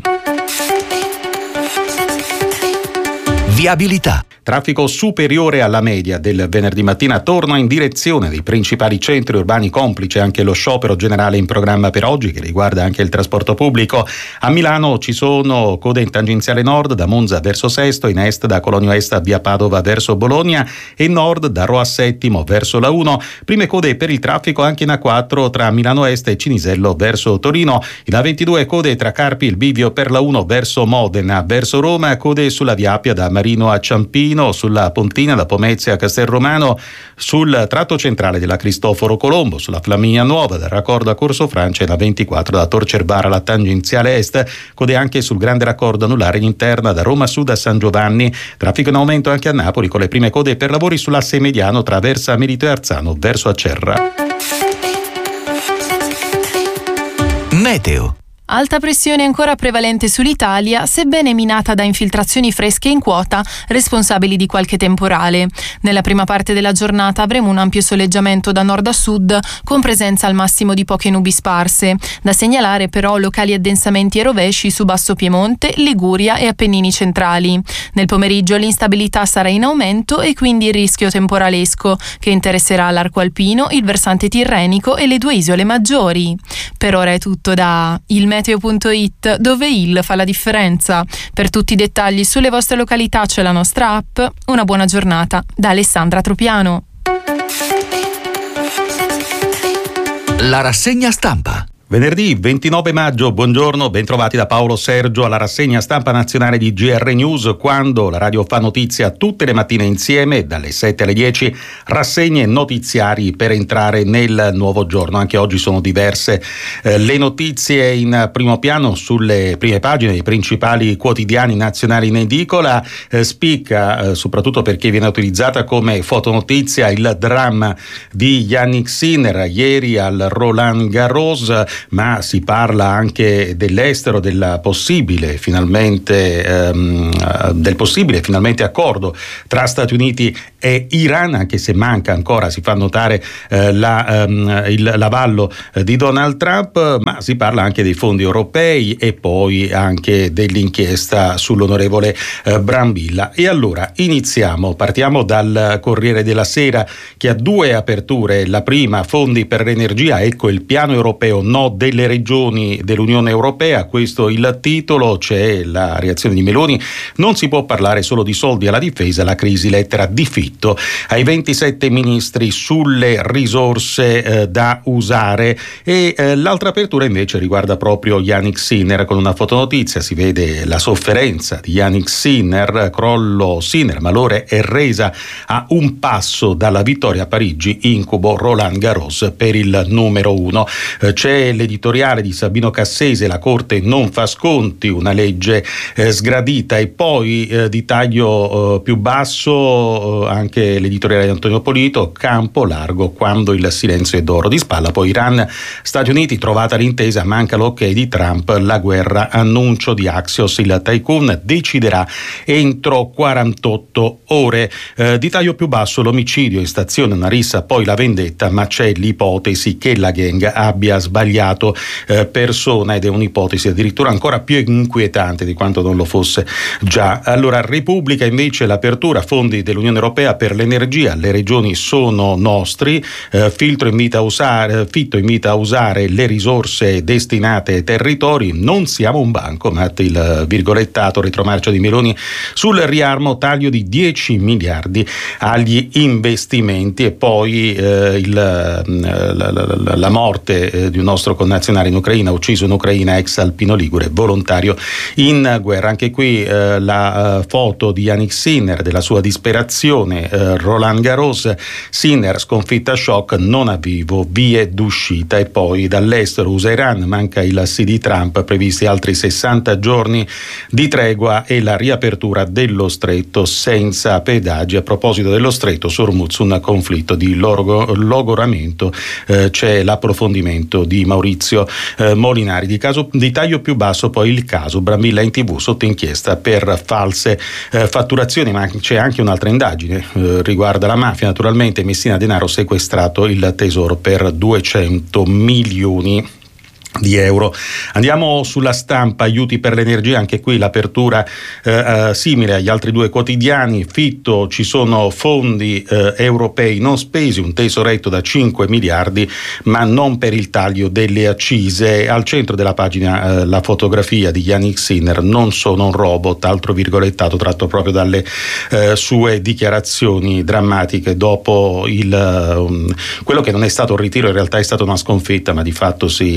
Viabilità. Traffico superiore alla media del venerdì mattina torna in direzione dei principali centri urbani, complice anche lo sciopero generale in programma per oggi, che riguarda anche il trasporto pubblico. A Milano ci sono code in tangenziale nord da Monza verso Sesto, in est da Colonio Est a via Padova verso Bologna e in nord da Roma Settimo verso la uno. Prime code per il traffico anche in A quattro tra Milano Est e Cinisello verso Torino. In A ventidue code tra Carpi e il bivio per la uno verso Modena verso Roma, code sulla via Appia da Maria Marino a Ciampino, sulla Pontina da Pomezia a Castelromano, sul tratto centrale della Cristoforo Colombo, sulla Flaminia Nuova dal raccordo a Corso Francia e la ventiquattro da Tor Cerbara alla tangenziale est, code anche sul grande raccordo anulare in interna da Roma Sud a San Giovanni. Traffico in aumento anche a Napoli con le prime code per lavori sull'asse mediano tra Versa Merito e Arzano verso Acerra. Meteo. Alta pressione ancora prevalente sull'Italia, sebbene minata da infiltrazioni fresche in quota, responsabili di qualche temporale. Nella prima parte della giornata avremo un ampio soleggiamento da nord a sud, con presenza al massimo di poche nubi sparse. Da segnalare però locali addensamenti e rovesci su Basso Piemonte, Liguria e Appennini centrali. Nel pomeriggio l'instabilità sarà in aumento e quindi il rischio temporalesco, che interesserà l'arco alpino, il versante tirrenico e le due isole maggiori. Per ora è tutto da il meteo punto it, dove il fa la differenza. Per tutti i dettagli sulle vostre località c'è la nostra app. Una buona giornata da Alessandra Tropiano. La rassegna stampa. Venerdì ventinove maggio, buongiorno, bentrovati da Paolo Sergio alla rassegna stampa nazionale di G R News, quando la radio fa notizia tutte le mattine insieme, dalle sette alle dieci, rassegne notiziari per entrare nel nuovo giorno. Anche oggi sono diverse eh, le notizie in primo piano sulle prime pagine dei principali quotidiani nazionali in edicola. Eh, spicca, eh, soprattutto perché viene utilizzata come fotonotizia, il dramma di Yannick Sinner ieri al Roland Garros, ma si parla anche dell'estero, della possibile finalmente ehm, del possibile finalmente accordo tra Stati Uniti e Iran, anche se manca ancora, si fa notare eh, la, ehm, il l'avallo di Donald Trump, ma si parla anche dei fondi europei e poi anche dell'inchiesta sull'onorevole eh, Brambilla. E allora iniziamo, partiamo dal Corriere della Sera, che ha due aperture. La prima, fondi per l'energia, ecco il piano europeo, no delle regioni dell'Unione Europea, questo il titolo. C'è la reazione di Meloni: non si può parlare solo di soldi alla difesa, la crisi, lettera di Fitto ai ventisette ministri sulle risorse eh, da usare. E eh, l'altra apertura invece riguarda proprio Yannick Sinner, con una fotonotizia si vede la sofferenza di Yannick Sinner, crollo Sinner, malore è resa a un passo dalla vittoria a Parigi, incubo Roland Garros per il numero uno. Eh, c'è l'editoriale di Sabino Cassese, la Corte non fa sconti, una legge eh, sgradita. E poi eh, di taglio eh, più basso eh, anche l'editoriale di Antonio Polito, campo largo quando il silenzio è d'oro. Di spalla poi Iran, Stati Uniti, trovata l'intesa, manca l'ok di Trump, la guerra, annuncio di Axios, il tycoon deciderà entro quarantotto ore. Eh, di taglio più basso l'omicidio in stazione, una rissa, poi la vendetta, ma c'è l'ipotesi che la gang abbia sbagliato eh, persona, ed è un'ipotesi addirittura ancora più inquietante di quanto non lo fosse già. Allora, Repubblica invece, l'apertura, fondi dell'Unione Europea per l'energia, le regioni sono nostri, eh, Filtro invita a usare, Fitto invita a usare le risorse destinate ai territori, non siamo un banco, ma il virgolettato retromarcia di Meloni sul riarmo, taglio di dieci miliardi agli investimenti. E poi eh, il, la, la, la, la morte eh, di un nostro connazionale in Ucraina, ucciso in Ucraina, ex alpino ligure, volontario in guerra. Anche qui eh, la uh, foto di Yannick Sinner, della sua disperazione, eh, Roland Garros, Sinner sconfitta shock, non a vivo, vie d'uscita. E poi dall'estero, U S A Iran, manca il sì di Trump, previsti altri sessanta giorni di tregua e la riapertura dello stretto senza pedaggi. A proposito dello stretto, su Hormuz un conflitto di logo, logoramento, eh, c'è l'approfondimento di Maurizio eh, Molinari. Di, caso, di taglio più basso poi il caso Brambilla in tv sotto inchiesta per false eh, fatturazioni, ma c'è anche un'altra indagine, eh, riguarda la mafia naturalmente. Messina Denaro, sequestrato il tesoro per duecento milioni di euro. Andiamo sulla Stampa, aiuti per l'energia, anche qui l'apertura eh, simile agli altri due quotidiani. Fitto, ci sono fondi eh, europei non spesi, un tesoretto da cinque miliardi, ma non per il taglio delle accise. Al centro della pagina eh, la fotografia di Yannick Sinner, non sono un robot, altro virgolettato tratto proprio dalle eh, sue dichiarazioni drammatiche dopo il um, quello che non è stato un ritiro, in realtà è stata una sconfitta, ma di fatto si rappresenta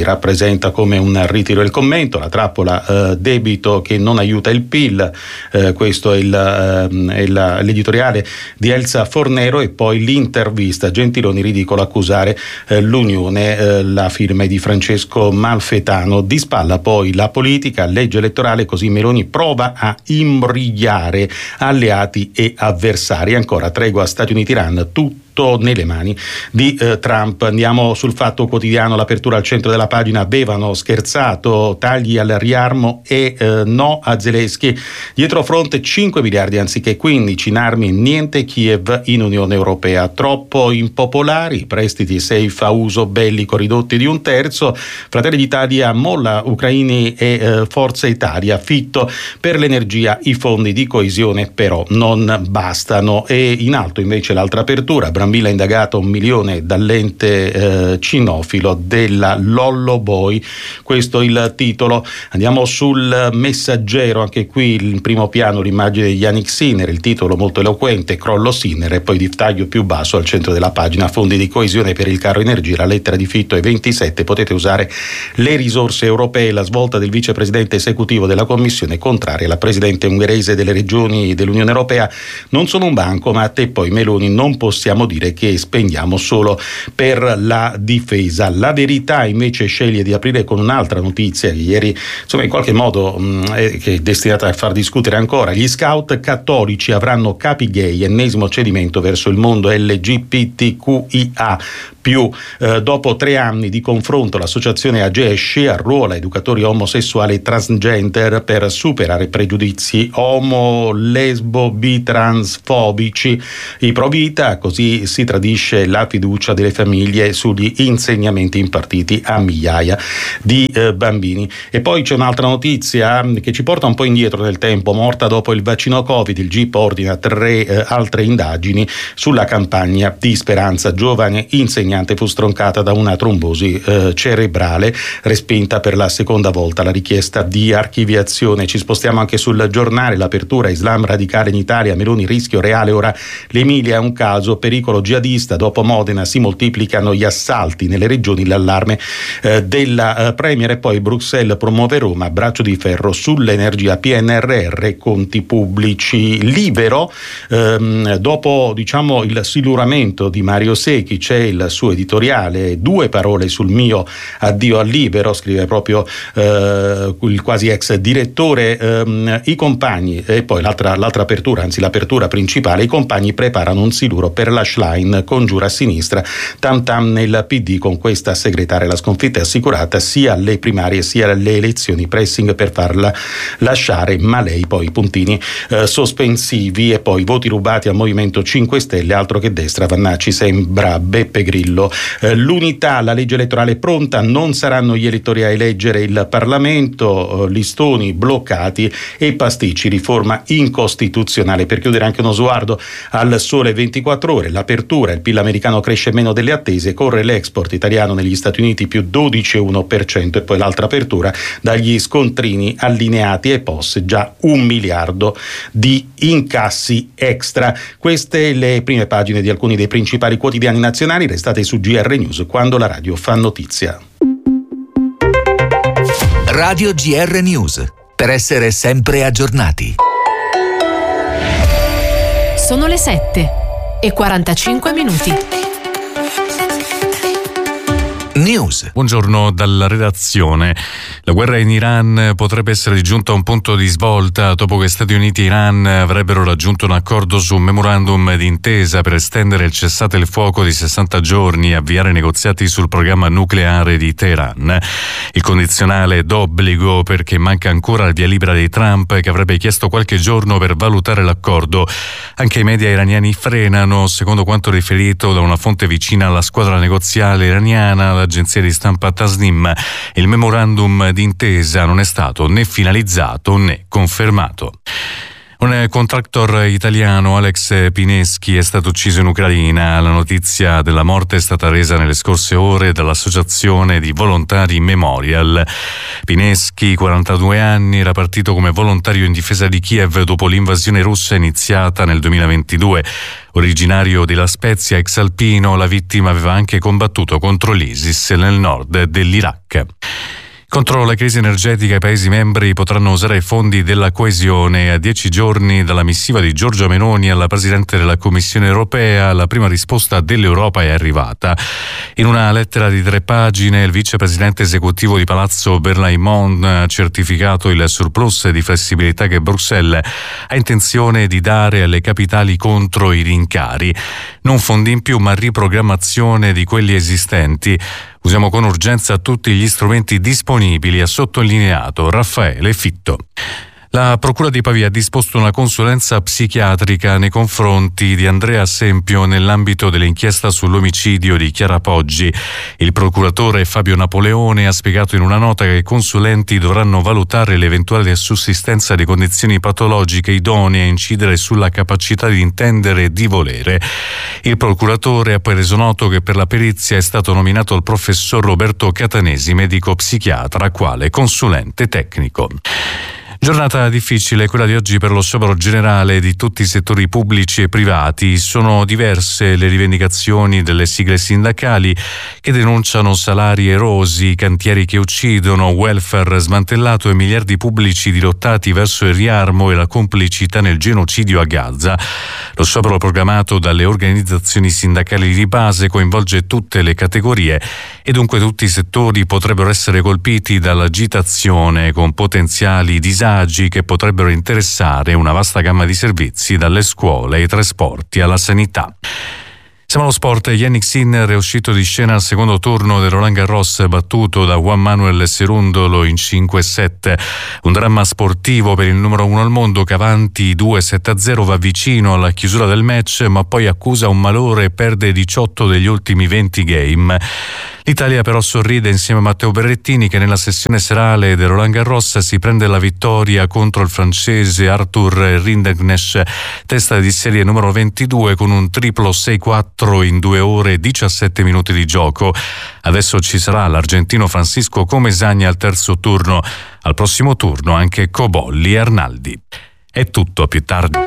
presenta come un ritiro del commento, la trappola eh, debito che non aiuta il P I L, eh, questo è, il, eh, è la, l'editoriale di Elsa Fornero, e poi l'intervista Gentiloni, ridicolo accusare eh, l'Unione, eh, la firma è di Francesco Malfetano. Di spalla poi la politica, legge elettorale, così Meloni prova a imbrigliare alleati e avversari, ancora tregua Stati Uniti-Iran, tutto nelle mani di eh, Trump. Andiamo sul Fatto Quotidiano, l'apertura al centro della pagina: avevano scherzato, tagli al riarmo e eh, no a Zelensky, dietro fronte cinque miliardi anziché quindici in armi, niente Kiev in Unione Europea, troppo impopolari, prestiti safe a uso bellico ridotti di un terzo, Fratelli d'Italia molla ucraini e eh, Forza Italia, Fitto per l'energia, i fondi di coesione però non bastano. E in alto invece l'altra apertura: Brambilla indagato un milione dall'ente eh, cinofilo della Lollo Boy, questo il titolo. Andiamo sul Messaggero, anche qui in primo piano l'immagine di Yannick Sinner, il titolo molto eloquente: crollo Sinner, e poi di taglio più basso al centro della pagina: fondi di coesione per il caro energia, la lettera di Fitto è ventisette, potete usare le risorse europee, la svolta del vicepresidente esecutivo della Commissione contraria, la presidente ungherese delle regioni dell'Unione Europea non sono un banco, ma a te poi Meloni non possiamo dire che spendiamo solo per la difesa. La Verità invece sceglie di aprire con un'altra notizia che ieri insomma in qualche modo mh, è, che è destinata a far discutere ancora: gli scout cattolici avranno capi gay, ennesimo cedimento verso il mondo L G B T Q I A più. Eh, dopo tre anni di confronto l'associazione Agesci arruola educatori omosessuali e transgender per superare pregiudizi omo, lesbo, bi, transfobici. I pro vita, così si tradisce la fiducia delle famiglie sugli insegnamenti impartiti a migliaia di eh, bambini. E poi c'è un'altra notizia che ci porta un po' indietro nel tempo: morta dopo il vaccino Covid, il G I P ordina tre eh, altre indagini sulla campagna di Speranza. Giovane insegnante fu stroncata da una trombosi eh, cerebrale, respinta per la seconda volta la richiesta di archiviazione. Ci spostiamo anche sul Giornale, l'apertura: Islam radicale in Italia, Meloni rischio reale, ora l'Emilia è un caso, pericolo jihadista, dopo Modena si moltiplicano gli assalti nelle regioni, l'allarme eh, della eh, Premier. E poi Bruxelles promuove Roma, braccio di ferro sull'energia, P N R R, conti pubblici. Libero, ehm, dopo diciamo il siluramento di Mario Secchi c'è il suo editoriale, due parole sul mio addio al libero, scrive proprio eh, il quasi ex direttore. ehm, i compagni, e poi l'altra, l'altra apertura, anzi l'apertura principale: i compagni preparano un siluro per la Schlein, congiura a sinistra, tam tam nel P D, con questa segretaria la sconfitta è assicurata sia alle primarie sia alle elezioni, pressing per farla lasciare, ma lei poi puntini eh, sospensivi. E poi voti rubati al Movimento cinque Stelle, altro che destra, Vannacci sembra Beppe Grillo. Eh, l'Unità, la legge elettorale pronta, non saranno gli elettori a eleggere il Parlamento, eh, listoni bloccati e pasticci, riforma incostituzionale. Per chiudere anche uno sguardo al Sole ventiquattro Ore, l'apertura: il P I L americano cresce meno delle attese, corre l'export italiano negli Stati Uniti più dodici virgola uno per cento. E poi l'altra apertura: dagli scontrini allineati e P O S già un miliardo di incassi extra. Queste le prime pagine di alcuni dei principali quotidiani nazionali. Restate su G R News, quando la radio fa notizia. Radio G R News, per essere sempre aggiornati. Sono le sette e quarantacinque minuti. News. Buongiorno dalla redazione. La guerra in Iran potrebbe essere giunta a un punto di svolta dopo che Stati Uniti e Iran avrebbero raggiunto un accordo su un memorandum d'intesa per estendere il cessate il fuoco di sessanta giorni e avviare negoziati sul programma nucleare di Teheran. Il condizionale d'obbligo perché manca ancora il via libera di Trump, che avrebbe chiesto qualche giorno per valutare l'accordo. Anche i media iraniani frenano, secondo quanto riferito da una fonte vicina alla squadra negoziale iraniana, l'agenzia di stampa Tasnim. Il memorandum d'intesa non è stato né finalizzato né confermato. Un contractor italiano, Alex Pineschi, è stato ucciso in Ucraina. La notizia della morte è stata resa nelle scorse ore dall'associazione di volontari Memorial. Pineschi, quarantadue anni, era partito come volontario in difesa di Kiev dopo l'invasione russa iniziata nel duemilaventidue. Originario di La Spezia, ex alpino, la vittima aveva anche combattuto contro l'ISIS nel nord dell'Iraq. Contro la crisi energetica i Paesi membri potranno usare i fondi della coesione. A dieci giorni dalla missiva di Giorgia Meloni alla Presidente della Commissione europea, la prima risposta dell'Europa è arrivata. In una lettera di tre pagine, il vicepresidente esecutivo di Palazzo Berlaymont ha certificato il surplus di flessibilità che Bruxelles ha intenzione di dare alle capitali contro i rincari. Non fondi in più, ma riprogrammazione di quelli esistenti. Usiamo con urgenza tutti gli strumenti disponibili, ha sottolineato Raffaele Fitto. La Procura di Pavia ha disposto una consulenza psichiatrica nei confronti di Andrea Sempio nell'ambito dell'inchiesta sull'omicidio di Chiara Poggi. Il procuratore Fabio Napoleone ha spiegato in una nota che i consulenti dovranno valutare l'eventuale sussistenza di condizioni patologiche idonee a incidere sulla capacità di intendere e di volere. Il procuratore ha poi reso noto che per la perizia è stato nominato il professor Roberto Catanesi, medico psichiatra, quale consulente tecnico. Giornata difficile quella di oggi per lo sciopero generale di tutti i settori pubblici e privati. Sono diverse le rivendicazioni delle sigle sindacali che denunciano salari erosi, cantieri che uccidono, welfare smantellato e miliardi pubblici dirottati verso il riarmo e la complicità nel genocidio a Gaza. Lo sciopero programmato dalle organizzazioni sindacali di base coinvolge tutte le categorie e dunque tutti i settori potrebbero essere colpiti dall'agitazione, con potenziali disagi che potrebbero interessare una vasta gamma di servizi, dalle scuole ai trasporti alla sanità. Siamo allo sport. Yannick Sinner è uscito di scena al secondo turno del Roland Garros, battuto da Juan Manuel Cerundolo in cinque sette. Un dramma sportivo per il numero uno al mondo che avanti due sette a zero va vicino alla chiusura del match, ma poi accusa un malore e perde diciotto degli ultimi venti game. L'Italia però sorride insieme a Matteo Berrettini, che nella sessione serale del Roland Garros si prende la vittoria contro il francese Arthur Rinderknecht, testa di serie numero ventidue, con un triplo sei quattro in due ore e diciassette minuti di gioco. Adesso ci sarà l'argentino Francisco Comesaña al terzo turno. Al prossimo turno anche Cobolli e Arnaldi. È tutto, a più tardi.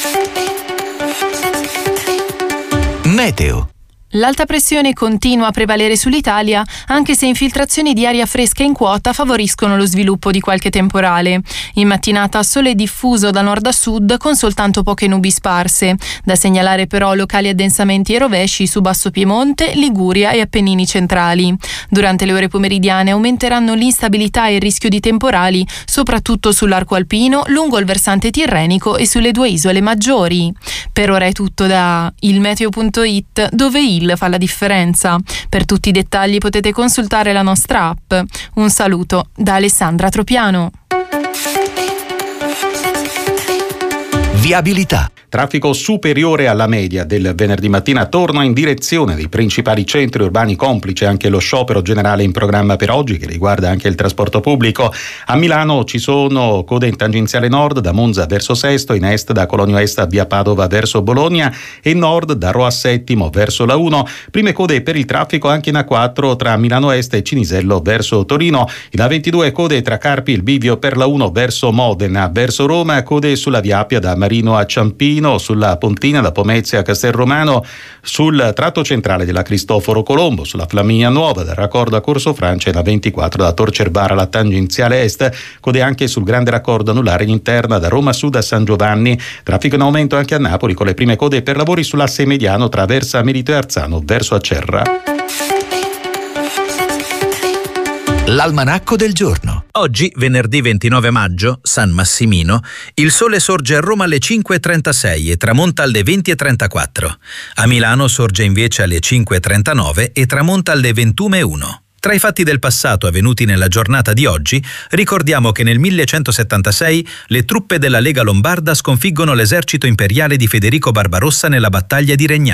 Meteo. L'alta pressione continua a prevalere sull'Italia, anche se infiltrazioni di aria fresca in quota favoriscono lo sviluppo di qualche temporale. In mattinata sole diffuso da nord a sud con soltanto poche nubi sparse. Da segnalare però locali addensamenti e rovesci su Basso Piemonte, Liguria e Appennini centrali. Durante le ore pomeridiane aumenteranno l'instabilità e il rischio di temporali, soprattutto sull'arco alpino, lungo il versante tirrenico e sulle due isole maggiori. Per ora è tutto da ilmeteo punto it, dove il fa la differenza. Per tutti i dettagli potete consultare la nostra app. Un saluto da Alessandra Tropiano. Viabilità. Traffico superiore alla media del venerdì mattina torna in direzione dei principali centri urbani, complice anche lo sciopero generale in programma per oggi che riguarda anche il trasporto pubblico. A Milano ci sono code in tangenziale nord da Monza verso Sesto, in est da Colonio Est a via Padova verso Bologna e in nord da Rho a Settimo verso la uno. Prime code per il traffico anche in A quattro tra Milano Est e Cinisello verso Torino. In A ventidue code tra Carpi e il bivio per la uno verso Modena. Verso Roma code sulla via Appia da Marino a Ciampino, sulla Pontina da Pomezia a Castelromano, sul tratto centrale della Cristoforo Colombo, sulla Flaminia Nuova dal raccordo a Corso Francia e la ventiquattro da Tor Cerbara alla tangenziale est, code anche sul grande raccordo anulare in interna da Roma Sud a San Giovanni. Traffico in aumento anche a Napoli con le prime code per lavori sull'asse mediano tra Versa Merito e Arzano verso Acerra. L'almanacco del giorno. Oggi, venerdì ventinove maggio, San Massimino, il sole sorge a Roma alle cinque e trentasei e tramonta alle venti e trentaquattro. A Milano sorge invece alle cinque e trentanove e tramonta alle ventuno e uno. Tra i fatti del passato avvenuti nella giornata di oggi, ricordiamo che nel millecentosettantasei le truppe della Lega Lombarda sconfiggono l'esercito imperiale di Federico Barbarossa nella battaglia di Regnano.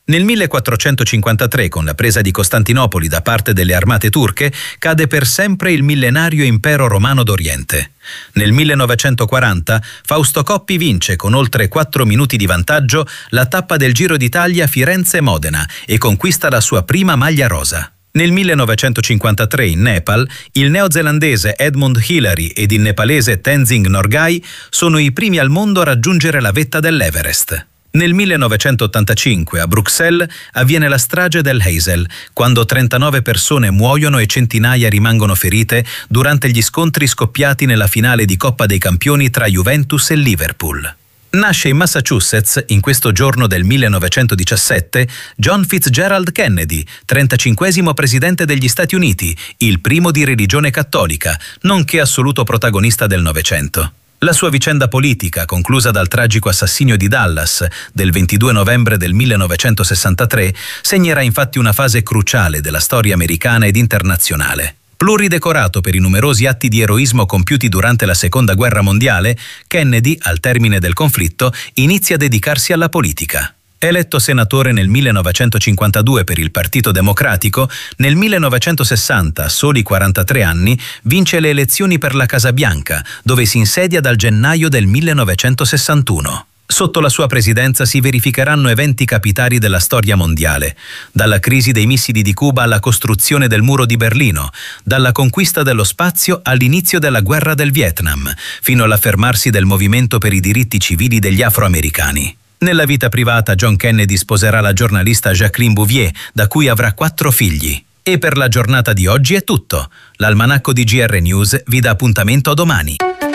Nel millequattrocentocinquantatré, con la presa di Costantinopoli da parte delle armate turche, cade per sempre il millenario impero romano d'Oriente. Nel millenovecentoquaranta Fausto Coppi vince con oltre quattro minuti di vantaggio la tappa del Giro d'Italia Firenze-Modena e conquista la sua prima maglia rosa. Nel millenovecentocinquantatré in Nepal, il neozelandese Edmund Hillary ed il nepalese Tenzing Norgay sono i primi al mondo a raggiungere la vetta dell'Everest. Nel millenovecentottantacinque a Bruxelles avviene la strage del Heysel, quando trentanove persone muoiono e centinaia rimangono ferite durante gli scontri scoppiati nella finale di Coppa dei Campioni tra Juventus e Liverpool. Nasce in Massachusetts, in questo giorno del millenovecentodiciassette, John Fitzgerald Kennedy, trentacinquesimo presidente degli Stati Uniti, il primo di religione cattolica, nonché assoluto protagonista del Novecento. La sua vicenda politica, conclusa dal tragico assassinio di Dallas del ventidue novembre del millenovecentosessantatré, segnerà infatti una fase cruciale della storia americana ed internazionale. Pluridecorato per i numerosi atti di eroismo compiuti durante la Seconda Guerra Mondiale, Kennedy, al termine del conflitto, inizia a dedicarsi alla politica. Eletto senatore nel millenovecentocinquantadue per il Partito Democratico, nel millenovecentosessanta, a soli quarantatré anni, vince le elezioni per la Casa Bianca, dove si insedia dal gennaio del millenovecentosessantuno. Sotto la sua presidenza si verificheranno eventi capitali della storia mondiale, dalla crisi dei missili di Cuba alla costruzione del muro di Berlino, dalla conquista dello spazio all'inizio della guerra del Vietnam, fino all'affermarsi del movimento per i diritti civili degli afroamericani. Nella vita privata John Kennedy sposerà la giornalista Jacqueline Bouvier, da cui avrà quattro figli. E per la giornata di oggi è tutto. L'almanacco di G R News vi dà appuntamento a domani.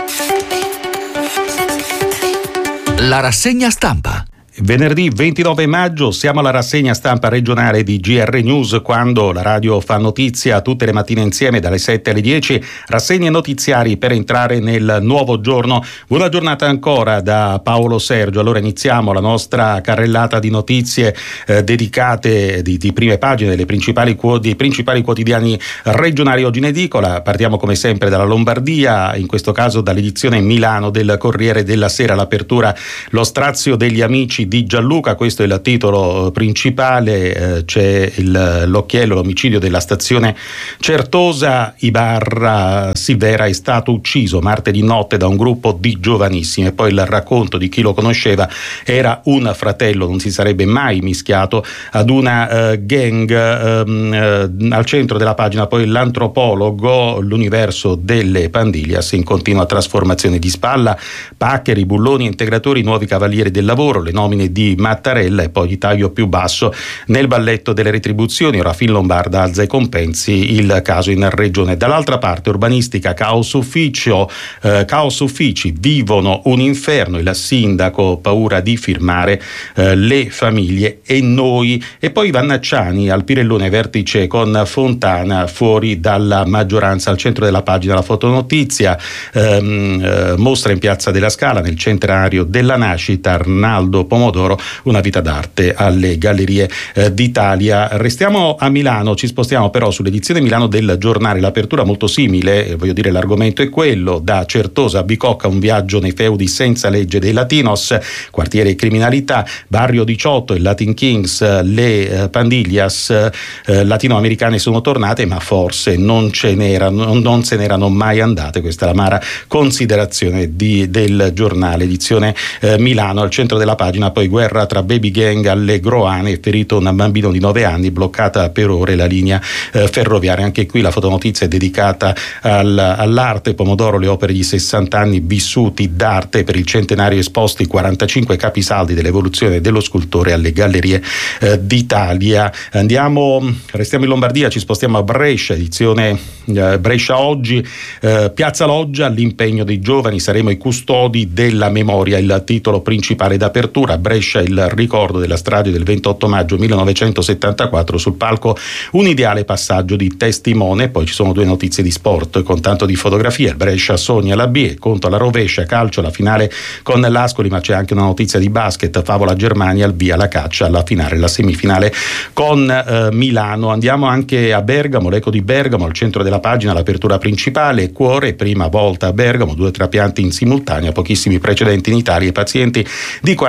La rassegna stampa. Venerdì ventinove maggio siamo alla rassegna stampa regionale di G R News, quando la radio fa notizia tutte le mattine insieme dalle sette alle dieci, rassegne notiziari per entrare nel nuovo giorno. Buona giornata ancora da Paolo Sergio. Allora iniziamo la nostra carrellata di notizie eh, dedicate di, di prime pagine delle principali, dei principali quotidiani regionali oggi in edicola. Partiamo come sempre dalla Lombardia, in questo caso dall'edizione Milano del Corriere della Sera. L'apertura: lo strazio degli amici di Gianluca, questo è il titolo principale. Eh, c'è il, l'occhiello, l'omicidio della stazione Certosa. Ibarra Silvera è stato ucciso martedì notte da un gruppo di giovanissimi, e poi il racconto di chi lo conosceva: era un fratello, non si sarebbe mai mischiato ad una uh, gang. Uh, uh, al centro della pagina poi l'antropologo, l'universo delle pandillas in continua trasformazione. Di spalla paccheri, bulloni, integratori, nuovi cavalieri del lavoro, le nomine di Mattarella, e poi di taglio più basso nel balletto delle retribuzioni. Ora Finlombarda alza i compensi, il caso in regione. Dall'altra parte urbanistica, caos ufficio, eh, caos uffici vivono un inferno, il sindaco paura di firmare, eh, le famiglie e noi. E poi Vannacciani al Pirellone, vertice con Fontana, fuori dalla maggioranza. Al centro della pagina la fotonotizia, ehm, eh, mostra in Piazza della Scala nel centenario della nascita, Arnaldo Pomodoro, una vita d'arte alle Gallerie eh, d'Italia. Restiamo a Milano, ci spostiamo però sull'edizione Milano del Giornale. L'apertura molto simile, eh, voglio dire, l'argomento è quello: da Certosa a Bicocca, un viaggio nei feudi senza legge dei Latinos, quartiere e criminalità, Barrio diciotto, il Latin Kings, le eh, pandillas eh, latinoamericane sono tornate, ma forse non ce n'erano, non se n'erano mai andate. Questa è l'amara considerazione di, del giornale, edizione eh, Milano. Al centro della pagina poi guerra tra baby gang alle Groane, ferito un bambino di nove anni, bloccata per ore la linea eh, ferroviaria. Anche qui la fotonotizia è dedicata al, all'arte. Pomodoro, le opere di sessanta anni vissuti d'arte, per il centenario esposti quarantacinque capisaldi dell'evoluzione dello scultore alle Gallerie eh, d'Italia. Andiamo, restiamo in Lombardia, ci spostiamo a Brescia, edizione eh, Brescia oggi, eh, Piazza Loggia, l'impegno dei giovani, saremo i custodi della memoria, il titolo principale d'apertura. Brescia, il ricordo della strage del ventotto maggio millenovecentosettantaquattro, sul palco un ideale passaggio di testimone. Poi ci sono due notizie di sport con tanto di fotografie. Il Brescia sogna la B, conto alla rovescia, calcio, la finale con l'Ascoli, ma c'è anche una notizia di basket, favola Germania, al via la caccia alla finale, la semifinale con eh, Milano. Andiamo anche a Bergamo, l'eco di Bergamo, al centro della pagina l'apertura principale: cuore, prima volta a Bergamo, due trapianti in simultanea, pochissimi precedenti in Italia, i pazienti di quaranta e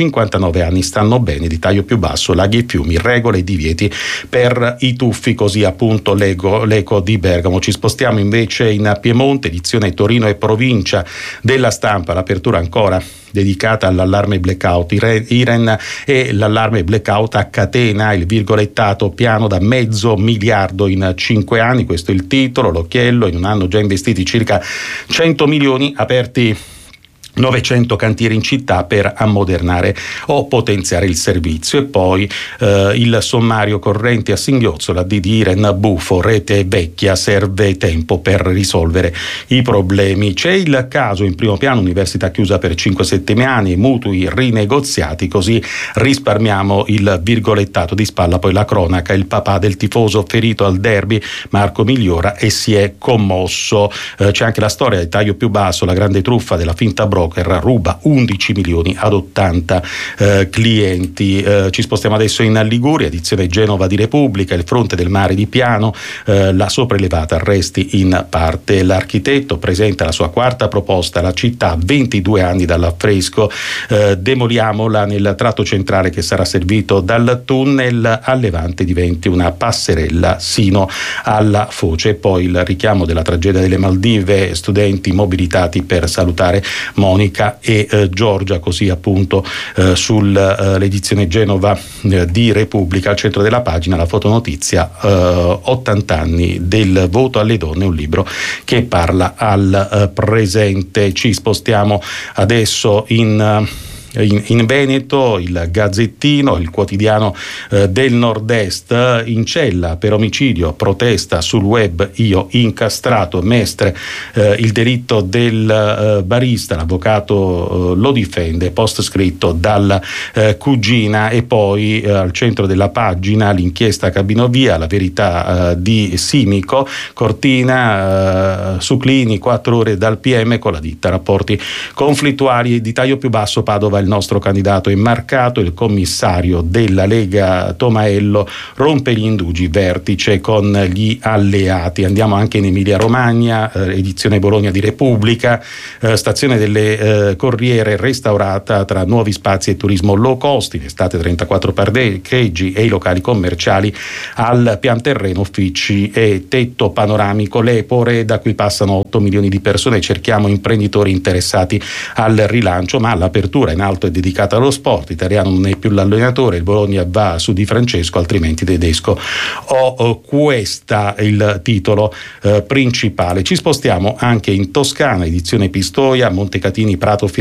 cinquantanove anni stanno bene, di taglio più basso, laghi e fiumi, regole e divieti per i tuffi, così appunto l'eco, l'eco di Bergamo. Ci spostiamo invece in Piemonte, edizione Torino e provincia della Stampa, l'apertura ancora dedicata all'allarme blackout. Iren e l'allarme blackout a catena, il virgolettato piano da mezzo miliardo in cinque anni, questo è il titolo, l'occhiello, in un anno già investiti circa cento milioni, aperti novecento cantieri in città per ammodernare o potenziare il servizio. E poi eh, il sommario corrente a singhiozzo, la D di Iren, buffo, rete vecchia, serve tempo per risolvere i problemi. C'è il caso in primo piano, università chiusa per cinque sette anni, mutui rinegoziati, così risparmiamo il virgolettato di spalla. Poi la cronaca, il papà del tifoso ferito al derby, Marco migliora e si è commosso. Eh, c'è anche la storia del taglio più basso, la grande truffa della finta broker, ruba undici milioni ad ottanta eh, clienti. Eh, ci spostiamo adesso in Liguria, edizione Genova di Repubblica, il fronte del mare di Piano, eh, la sopraelevata arresti in parte. L'architetto presenta la sua quarta proposta, la città a ventidue anni dall'affresco, eh, demoliamola nel tratto centrale che sarà servito dal tunnel a Levante, diventi una passerella sino alla foce. E poi il richiamo della tragedia delle Maldive, studenti mobilitati per salutare Monica e eh, Giorgia, così appunto eh, sull'edizione eh, Genova eh, di Repubblica. Al centro della pagina la fotonotizia, eh, ottanta anni del voto alle donne, un libro che parla al eh, presente. Ci spostiamo adesso in In, in Veneto, il Gazzettino, il quotidiano eh, del Nord-Est, in cella per omicidio, protesta sul web, io incastrato, Mestre, eh, il delitto del eh, barista, l'avvocato eh, lo difende, post scritto dalla eh, cugina. E poi eh, al centro della pagina l'inchiesta Cabinovia, la verità eh, di Simico, Cortina, eh, su Clini, quattro ore dal P M con la ditta, rapporti conflittuali, di taglio più basso, Padova il nostro candidato è marcato, il commissario della Lega Tomaello rompe gli indugi, vertice con gli alleati. Andiamo anche in Emilia Romagna, eh, edizione Bologna di Repubblica, eh, stazione delle eh, Corriere restaurata tra nuovi spazi e turismo low cost, in estate trentaquattro parcheggi e i locali commerciali al pian terreno, uffici e tetto panoramico. L'Epore, da cui passano otto milioni di persone, cerchiamo imprenditori interessati al rilancio, ma l'apertura in alto è dedicata allo sport. Italiano non è più l'allenatore, il Bologna va su Di Francesco, altrimenti tedesco o oh, questa il titolo eh, principale. Ci spostiamo anche in Toscana, edizione Pistoia, Montecatini, Prato